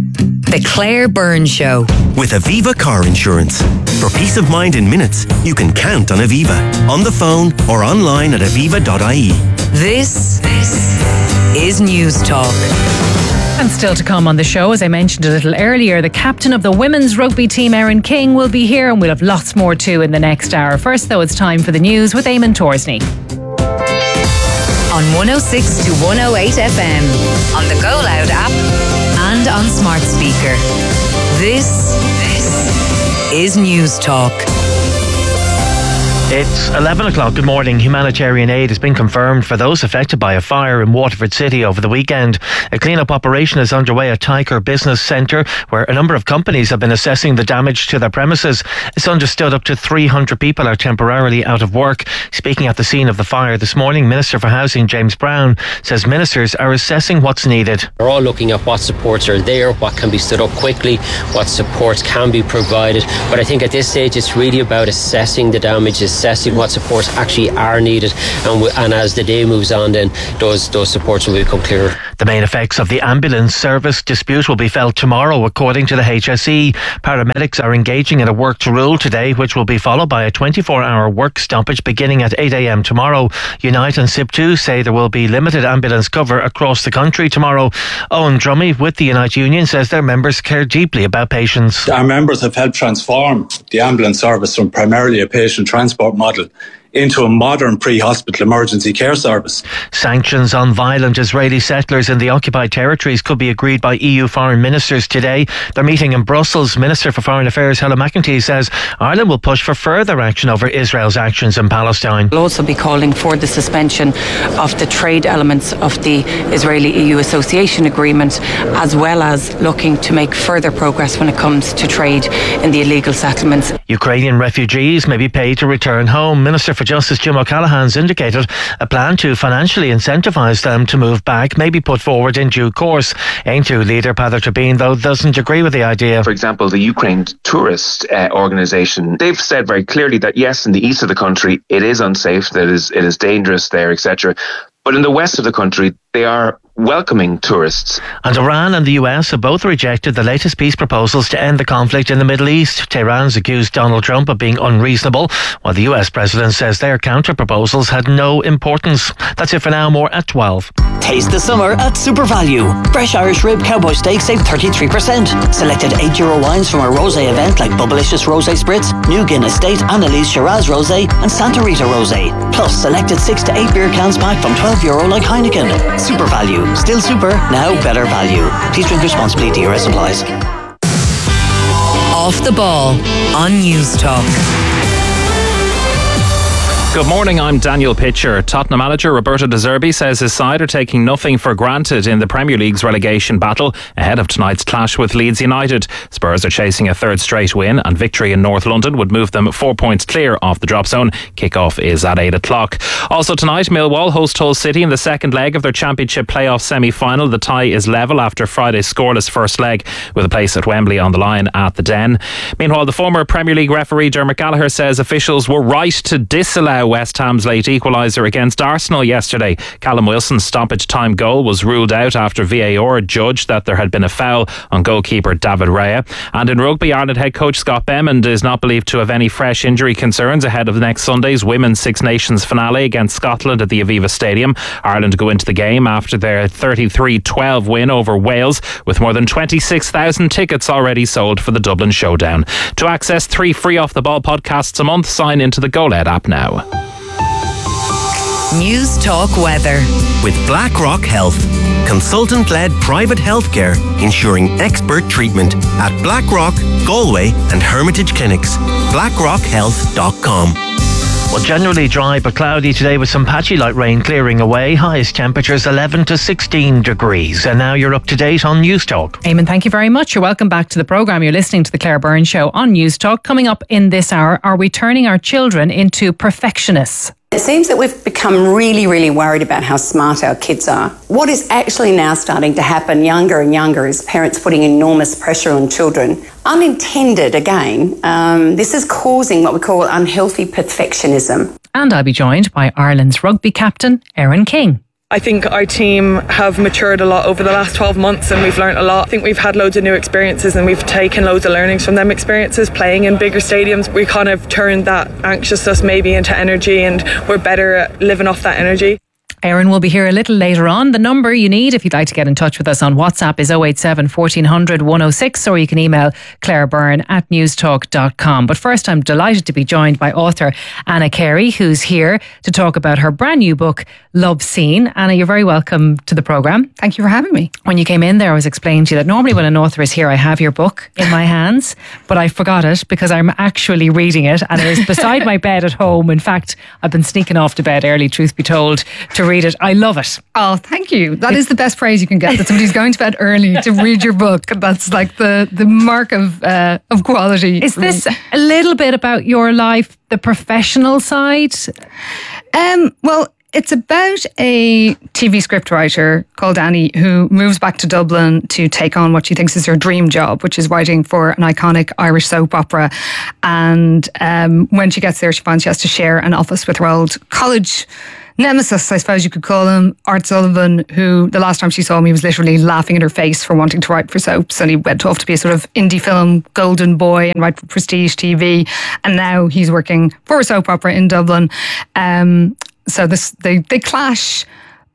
The Claire Byrne Show. With Aviva Car Insurance. For peace of mind in minutes, you can count on Aviva. On the phone or online at aviva dot i e. This, this is News Talk. And still to come on the show, as I mentioned a little earlier, the captain of the women's rugby team, Aaron King, will be here, and we'll have lots more too in the next hour. First, though, it's time for the news with Eamon Torsney. on one oh six to one oh eight F M, on the Go Loud app and on smart speaker. This, this is News Talk. It's eleven o'clock. Good morning. Humanitarian aid has been confirmed for those affected by a fire in Waterford City over the weekend. A clean-up operation is underway at Tyker Business Centre, where a number of companies have been assessing the damage to their premises. It's understood up to three hundred people are temporarily out of work. Speaking at the scene of the fire this morning, Minister for Housing James Brown says ministers are assessing what's needed. We're all looking at what supports are there, what can be stood up quickly, what supports can be provided. But I think at this stage it's really about assessing the damage, assessing what supports actually are needed, and, w- and as the day moves on, then those those supports will become clearer. The main effects of the ambulance service dispute will be felt tomorrow, according to the H S E. Paramedics are engaging in a work to rule today, which will be followed by a twenty-four hour work stoppage beginning at eight a m tomorrow. Unite and S I P two say there will be limited ambulance cover across the country tomorrow. Owen Drummy with the Unite Union says their members care deeply about patients. Our members have helped transform the ambulance service from primarily a patient transport model into a modern pre-hospital emergency care service. Sanctions on violent Israeli settlers in the occupied territories could be agreed by E U foreign ministers today. They're meeting in Brussels. Minister for Foreign Affairs Helen McEntee says Ireland will push for further action over Israel's actions in Palestine. We'll also be calling for the suspension of the trade elements of the Israeli-E U Association Agreement, as well as looking to make further progress when it comes to trade in the illegal settlements. Ukrainian refugees may be paid to return home. Minister for Justice Jim O'Callaghan's indicated a plan to financially incentivise them to move back may be put forward in due course. A I N T U leader Peadar Tabine, though, doesn't agree with the idea. For example, the Ukraine Tourist uh, Organisation, they've said very clearly that yes, in the east of the country it is unsafe, that it is, it is dangerous there, et cetera. But in the west of the country, they are welcoming tourists. And Iran and the U S have both rejected the latest peace proposals to end the conflict in the Middle East. Tehran's accused Donald Trump of being unreasonable, while the U S president says their counter-proposals had no importance. That's it for now. More at twelve. Taste the summer at Super Value. Fresh Irish Rib Cowboy Steak save thirty-three percent. Selected eight euro wines from a rosé event like Bubblicious Rosé Spritz, New Guinness State, Annalise Shiraz Rosé and Santa Rita Rosé. Plus selected six to eight beer cans pack from twelve euro like Heineken. Super Value. Still super, now better value. Please drink responsibly. D R S applies. Off the Ball on News Talk. Good morning, I'm Daniel Pitcher. Tottenham manager Roberto De Zerbi says his side are taking nothing for granted in the Premier League's relegation battle ahead of tonight's clash with Leeds United. Spurs are chasing a third straight win, and victory in North London would move them four points clear off the drop zone. Kick-off is at eight o'clock. Also tonight, Millwall host Hull City in the second leg of their Championship playoff semi-final. The tie is level after Friday's scoreless first leg, with a place at Wembley on the line at the Den. Meanwhile, the former Premier League referee Dermot Gallagher says officials were right to disallow West Ham's late equaliser against Arsenal yesterday. Callum Wilson's stoppage time goal was ruled out after V A R judged that there had been a foul on goalkeeper David Raya. And in rugby, Ireland head coach Scott Bemmond is not believed to have any fresh injury concerns ahead of next Sunday's Women's Six Nations finale against Scotland at the Aviva Stadium. Ireland go into the game after their thirty-three twelve win over Wales, with more than twenty-six thousand tickets already sold for the Dublin Showdown. To access three free Off the Ball podcasts a month, sign into the Go Loud app now. News Talk weather. With BlackRock Health, consultant-led private healthcare ensuring expert treatment at BlackRock, Galway and Hermitage Clinics. blackrock health dot com. Well, generally dry but cloudy today with some patchy light rain clearing away. Highest temperatures eleven to sixteen degrees. And now you're up to date on News Talk. Eamon, thank you very much. You're welcome back to the programme. You're listening to the Claire Byrne Show on News Talk. Coming up in this hour, are we turning our children into perfectionists? It seems that we've become really, really worried about how smart our kids are. What is actually now starting to happen younger and younger is parents putting enormous pressure on children. Unintended, again, um, this is causing what we call unhealthy perfectionism. And I'll be joined by Ireland's rugby captain, Erin King. I think our team have matured a lot over the last twelve months and we've learned a lot. I think we've had loads of new experiences and we've taken loads of learnings from them experiences. Playing in bigger stadiums, we kind of turned that anxiousness maybe into energy and we're better at living off that energy. Erin will be here a little later on. The number you need if you'd like to get in touch with us on WhatsApp is oh eight seven, fourteen hundred, one oh six, or you can email Claire Byrne at newstalk dot com. But first, I'm delighted to be joined by author Anna Carey, who's here to talk about her brand new book, Love Scene. Anna, you're very welcome to the programme. Thank you for having me. When you came in there, I was explaining to you that normally when an author is here, I have your book in my hands, but I forgot it because I'm actually reading it, and it is beside my bed at home. In fact, I've been sneaking off to bed early, truth be told, to read it. I love it. Oh, thank you. That is the best praise you can get, that somebody's going to bed early to read your book. That's like the, the mark of uh, of quality. Is this a little bit about your life, the professional side? Um, well, it's about a T V scriptwriter called Annie who moves back to Dublin to take on what she thinks is her dream job, which is writing for an iconic Irish soap opera. And um, when she gets there, she finds she has to share an office with her old college nemesis, I suppose you could call him, Art Sullivan, who the last time she saw him, he was literally laughing in her face for wanting to write for soaps, and he went off to be a sort of indie film golden boy and write for Prestige T V, and now he's working for a soap opera in Dublin. Um, so this they they clash.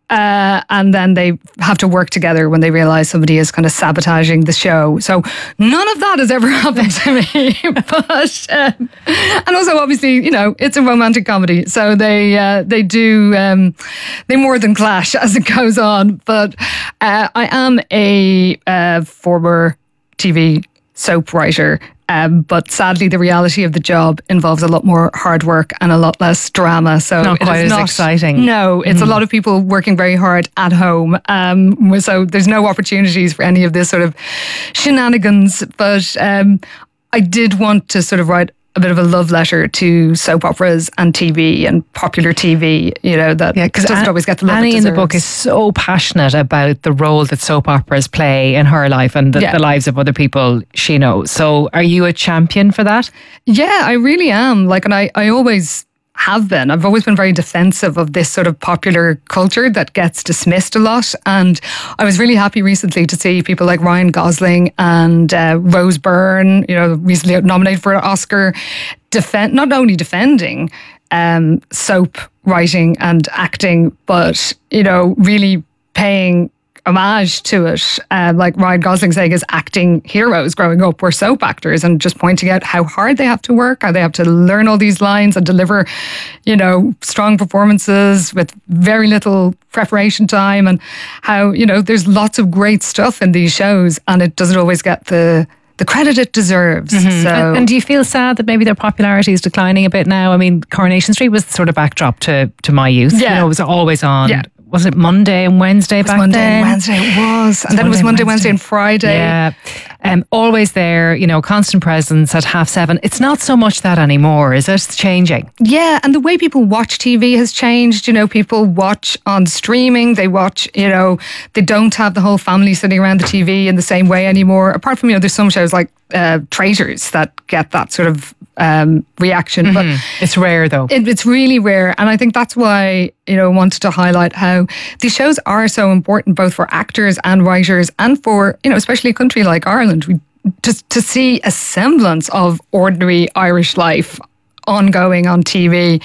Uh, and then they have to work together when they realise somebody is kind of sabotaging the show. So none of that has ever happened to me. But um, and also, obviously, you know, it's a romantic comedy, so they uh, they do um, they more than clash as it goes on. But uh, I am a uh, former T V soap writer. Um, but sadly, the reality of the job involves a lot more hard work and a lot less drama. So not quite as not, exciting. No, it's mm. a lot of people working very hard at home. Um, so there's no opportunities for any of this sort of shenanigans. But um, I did want to sort of write a bit of a love letter to soap operas and T V and popular T V, you know, that yeah, doesn't An- always get the love Annie it in the book is so passionate about the role that soap operas play in her life and the, yeah. the lives of other people she knows. So are you a champion for that? Yeah, I really am. Like, and I, I always have been. I've always been very defensive of this sort of popular culture that gets dismissed a lot. And I was really happy recently to see people like Ryan Gosling and uh, Rose Byrne, you know, recently nominated for an Oscar, defend not only defending um, soap writing and acting, but, you know, really paying homage to it. Uh, like Ryan Gosling saying his acting heroes growing up were soap actors, and just pointing out how hard they have to work, how they have to learn all these lines and deliver, you know, strong performances with very little preparation time, and how, you know, there's lots of great stuff in these shows and it doesn't always get the the credit it deserves. Mm-hmm. So, and, and do you feel sad that maybe their popularity is declining a bit now? I mean, Coronation Street was the sort of backdrop to, to my youth. Yeah. You know, it was always on. Yeah. Was it Monday and Wednesday back Monday then? and Wednesday it was. And then it was Monday, Wednesday, and Friday. Yeah. Um, always there, you know, constant presence at half seven. It's not so much that anymore, is it? It's changing. Yeah, and the way people watch T V has changed. You know, people watch on streaming. They watch, you know, they don't have the whole family sitting around the T V in the same way anymore. Apart from, you know, there's some shows like uh, Traitors that get that sort of um, reaction. Mm-hmm. But it's rare though. It, it's really rare. And I think that's why, you know, I wanted to highlight how these shows are so important both for actors and writers and for, you know, especially a country like Ireland. We just to see a semblance of ordinary Irish life ongoing on T V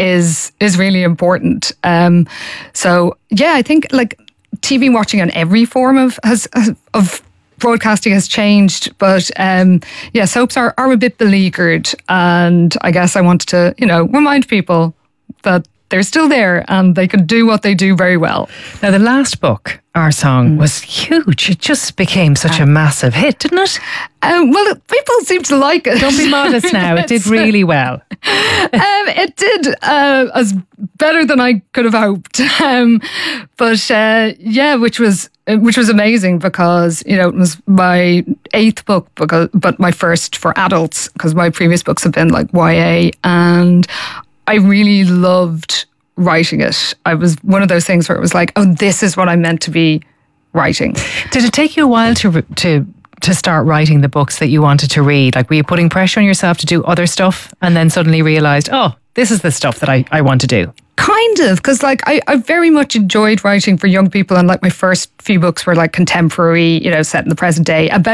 is is really important. Um, so yeah, I think like T V watching on every form of has of broadcasting has changed, but um, yeah, soaps are, are a bit beleaguered, and I guess I wanted to, you know, remind people that they're still there and they can do what they do very well. Now, the last book, Our Song, mm. was huge. It just became such a massive hit, didn't it? Um, well, people seem to like it. Don't be modest now. It did really well. um, it did uh, as better than I could have hoped. Um, but uh, yeah, which was which was amazing because, you know, it was my eighth book, because, but my first for adults, because my previous books have been like Y A, and I really loved writing it. I was one of those things where it was like, oh, this is what I'm meant to be writing. Did it take you a while to to to start writing the books that you wanted to read? Like, were you putting pressure on yourself to do other stuff and then suddenly realised, oh, this is the stuff that I, I want to do? Kind of, because like I, I very much enjoyed writing for young people, and like my first few books were like contemporary, you know, set in the present day about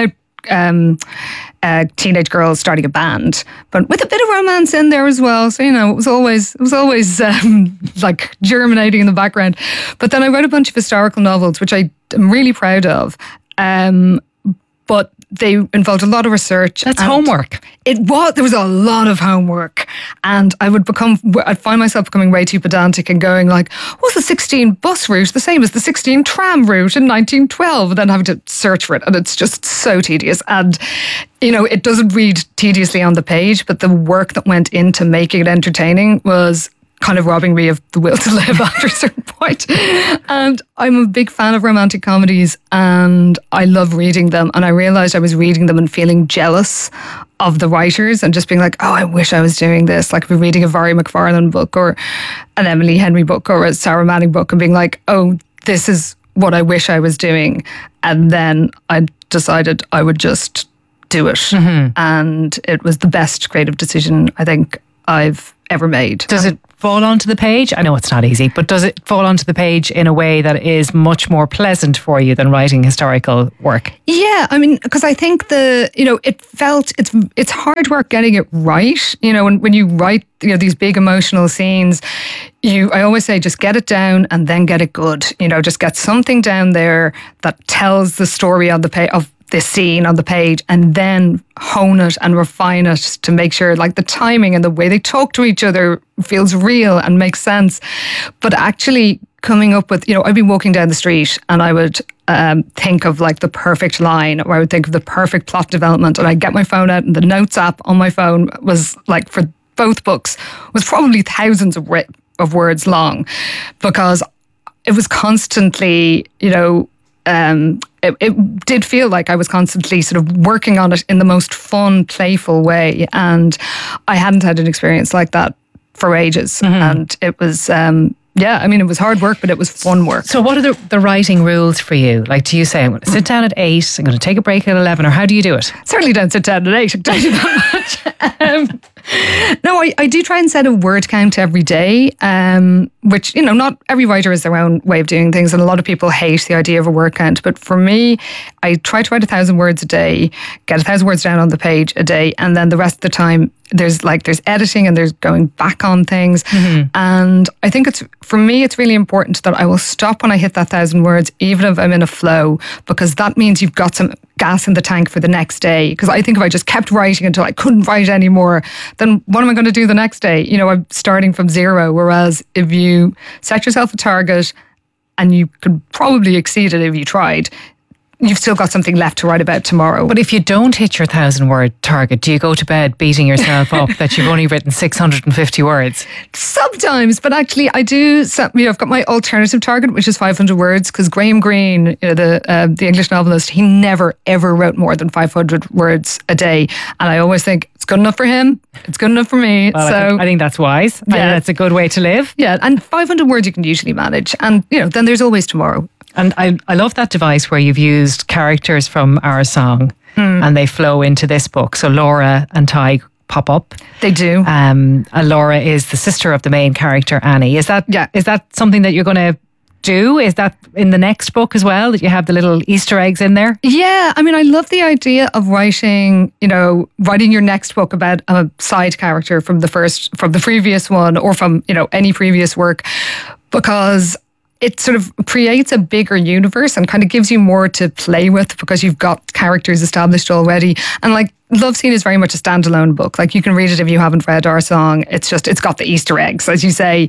um, uh, teenage girls starting a band, but with a bit of romance in there as well. So, you know, it was always, it was always um, like germinating in the background. But then I wrote a bunch of historical novels, which I am really proud of. Um, but they involved a lot of research. That's homework. It was, there was a lot of homework. And I would become, I'd find myself becoming way too pedantic and going like, was the sixteen bus route the same as the sixteen tram route in nineteen twelve? And then having to search for it. And it's just so tedious. And, you know, it doesn't read tediously on the page, but the work that went into making it entertaining was kind of robbing me of the will to live after a certain point. And I'm a big fan of romantic comedies and I love reading them. And I realized I was reading them and feeling jealous of the writers and just being like, oh, I wish I was doing this. Like, I've been reading a Vary McFarlane book or an Emily Henry book or a Sarah Manning book and being like, oh, this is what I wish I was doing. And then I decided I would just do it. Mm-hmm. And it was the best creative decision I think I've ever made. Does it fall onto the page? I know it's not easy, but does it fall onto the page in a way that is much more pleasant for you than writing historical work? Yeah, I mean, because I think the, you know, it felt, it's it's hard work getting it right. You know, when, when you write, you know, these big emotional scenes, you, I always say, just get it down and then get it good. You know, just get something down there that tells the story on the page of this scene on the page and then hone it and refine it to make sure like the timing and the way they talk to each other feels real and makes sense. But actually coming up with, you know, I'd be walking down the street and I would um, think of like the perfect line or I would think of the perfect plot development and I'd get my phone out and the notes app on my phone was like for both books was probably thousands of, ri- of words long because it was constantly, you know, Um, it, it did feel like I was constantly sort of working on it in the most fun, playful way. And I hadn't had an experience like that for ages. Mm-hmm. And it was, um, yeah, I mean, it was hard work, but it was fun work. So what are the, the writing rules for you? Like, do you say, I'm going to sit down at eight, I'm going to take a break at eleven, or how do you do it? Certainly don't sit down at eight, I can tell you that much. um, no, I, I do try and set a word count every day, um, which, you know, not every writer has their own way of doing things, and a lot of people hate the idea of a word count. But for me, I try to write a thousand words a day, get a thousand words down on the page a day, and then the rest of the time, there's like there's editing and there's going back on things. Mm-hmm. And I think it's, for me, it's really important that I will stop when I hit that thousand words, even if I'm in a flow, because that means you've got some gas in the tank for the next day. Because I think if I just kept writing until I couldn't write anymore, then what am I going to do the next day? You know, I'm starting from zero. Whereas if you set yourself a target and you could probably exceed it if you tried, you've still got something left to write about tomorrow. But if you don't hit your thousand word target, do you go to bed beating yourself up that you've only written six hundred fifty words? Sometimes, but actually I do, you know, I've got my alternative target, which is five hundred words, because Graham Greene, you know, the uh, the English novelist, he never ever wrote more than five hundred words a day. And I always think, it's good enough for him, it's good enough for me. Well, so I think, I think that's wise. Yeah. I think that's a good way to live. Yeah, and five hundred words you can usually manage. And, you know, then there's always tomorrow. And I, I love that device where you've used characters from our song mm. and they flow into this book. So Laura and Ty pop up. They do. Um, and Laura is the sister of the main character, Annie. Is that yeah. is that something that you're going to do? Is that in the next book as well, that you have the little Easter eggs in there? Yeah, I mean, I love the idea of writing, you know, writing your next book about a side character from the first, from the previous one, or from, you know, any previous work, because it sort of creates a bigger universe and kind of gives you more to play with because you've got characters established already. And like, Love Scene is very much a standalone book. Like, you can read it if you haven't read our song. It's just, it's got the Easter eggs, as you say.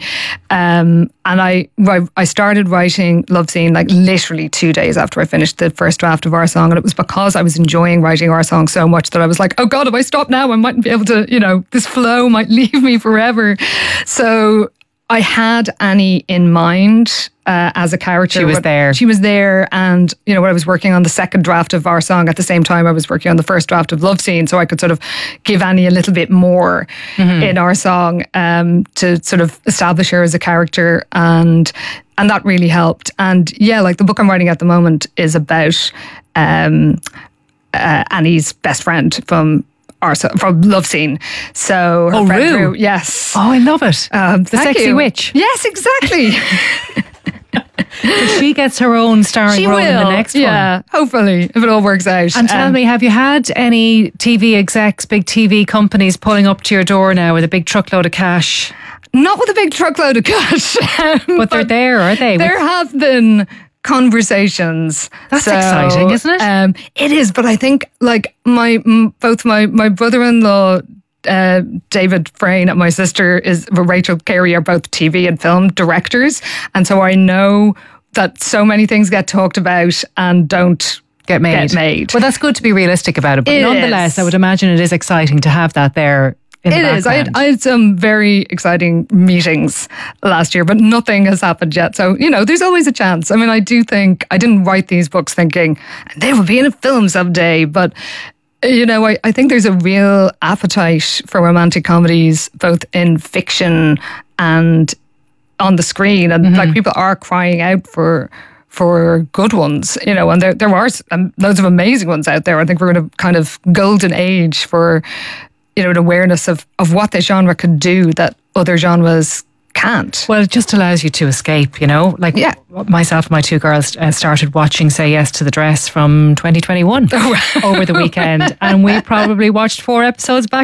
Um, and I, I started writing Love Scene like literally two days after I finished the first draft of our song. And it was because I was enjoying writing our song so much that I was like, oh God, if I stop now, I mightn't be able to, you know, this flow might leave me forever. So I had Annie in mind uh, as a character. She was there. She was there. And, you know, when I was working on the second draft of our song, at the same time I was working on the first draft of Love Scene, so I could sort of give Annie a little bit more mm-hmm. in our song um, to sort of establish her as a character. And and that really helped. And yeah, like the book I'm writing at the moment is about um, uh, Annie's best friend from Our, from Love Scene. So her oh, friend Rue. Rue, yes. Oh, I love it. Um, the sexy you. witch. Yes, exactly. She gets her own starring She role will, in the next yeah, one. hopefully, if it all works out. And tell Um, me, have you had any T V execs, big T V companies pulling up to your door now with a big truckload of cash? Not with a big truckload of cash. um, But they're there, are they? There With- have been conversations. That's exciting, isn't it? Um, it is, but I think like my m- both my my brother-in-law. Uh, David Frayne and my sister is Rachel Carey are both T V and film directors, and so I know that so many things get talked about and don't get made. Get made. Well, that's good to be realistic about it, but It nonetheless, is. I would imagine it is exciting to have that there. In the It is. I had, background. I had some very exciting meetings last year, but nothing has happened yet. So, you know, there's always a chance. I mean, I do think I didn't write these books thinking they will be in a film someday, but you know, I, I think there's a real appetite for romantic comedies, both in fiction and on the screen. And Mm-hmm. like people are crying out for for good ones, you know, and there there are um, loads of amazing ones out there. I think we're in a kind of golden age for, you know, an awareness of, of what this genre could do that other genres can't. Well, it just allows you to escape, you know? Like Yeah. myself and my two girls uh, started watching Say Yes to the Dress from twenty twenty-one over the weekend. And we probably watched four episodes back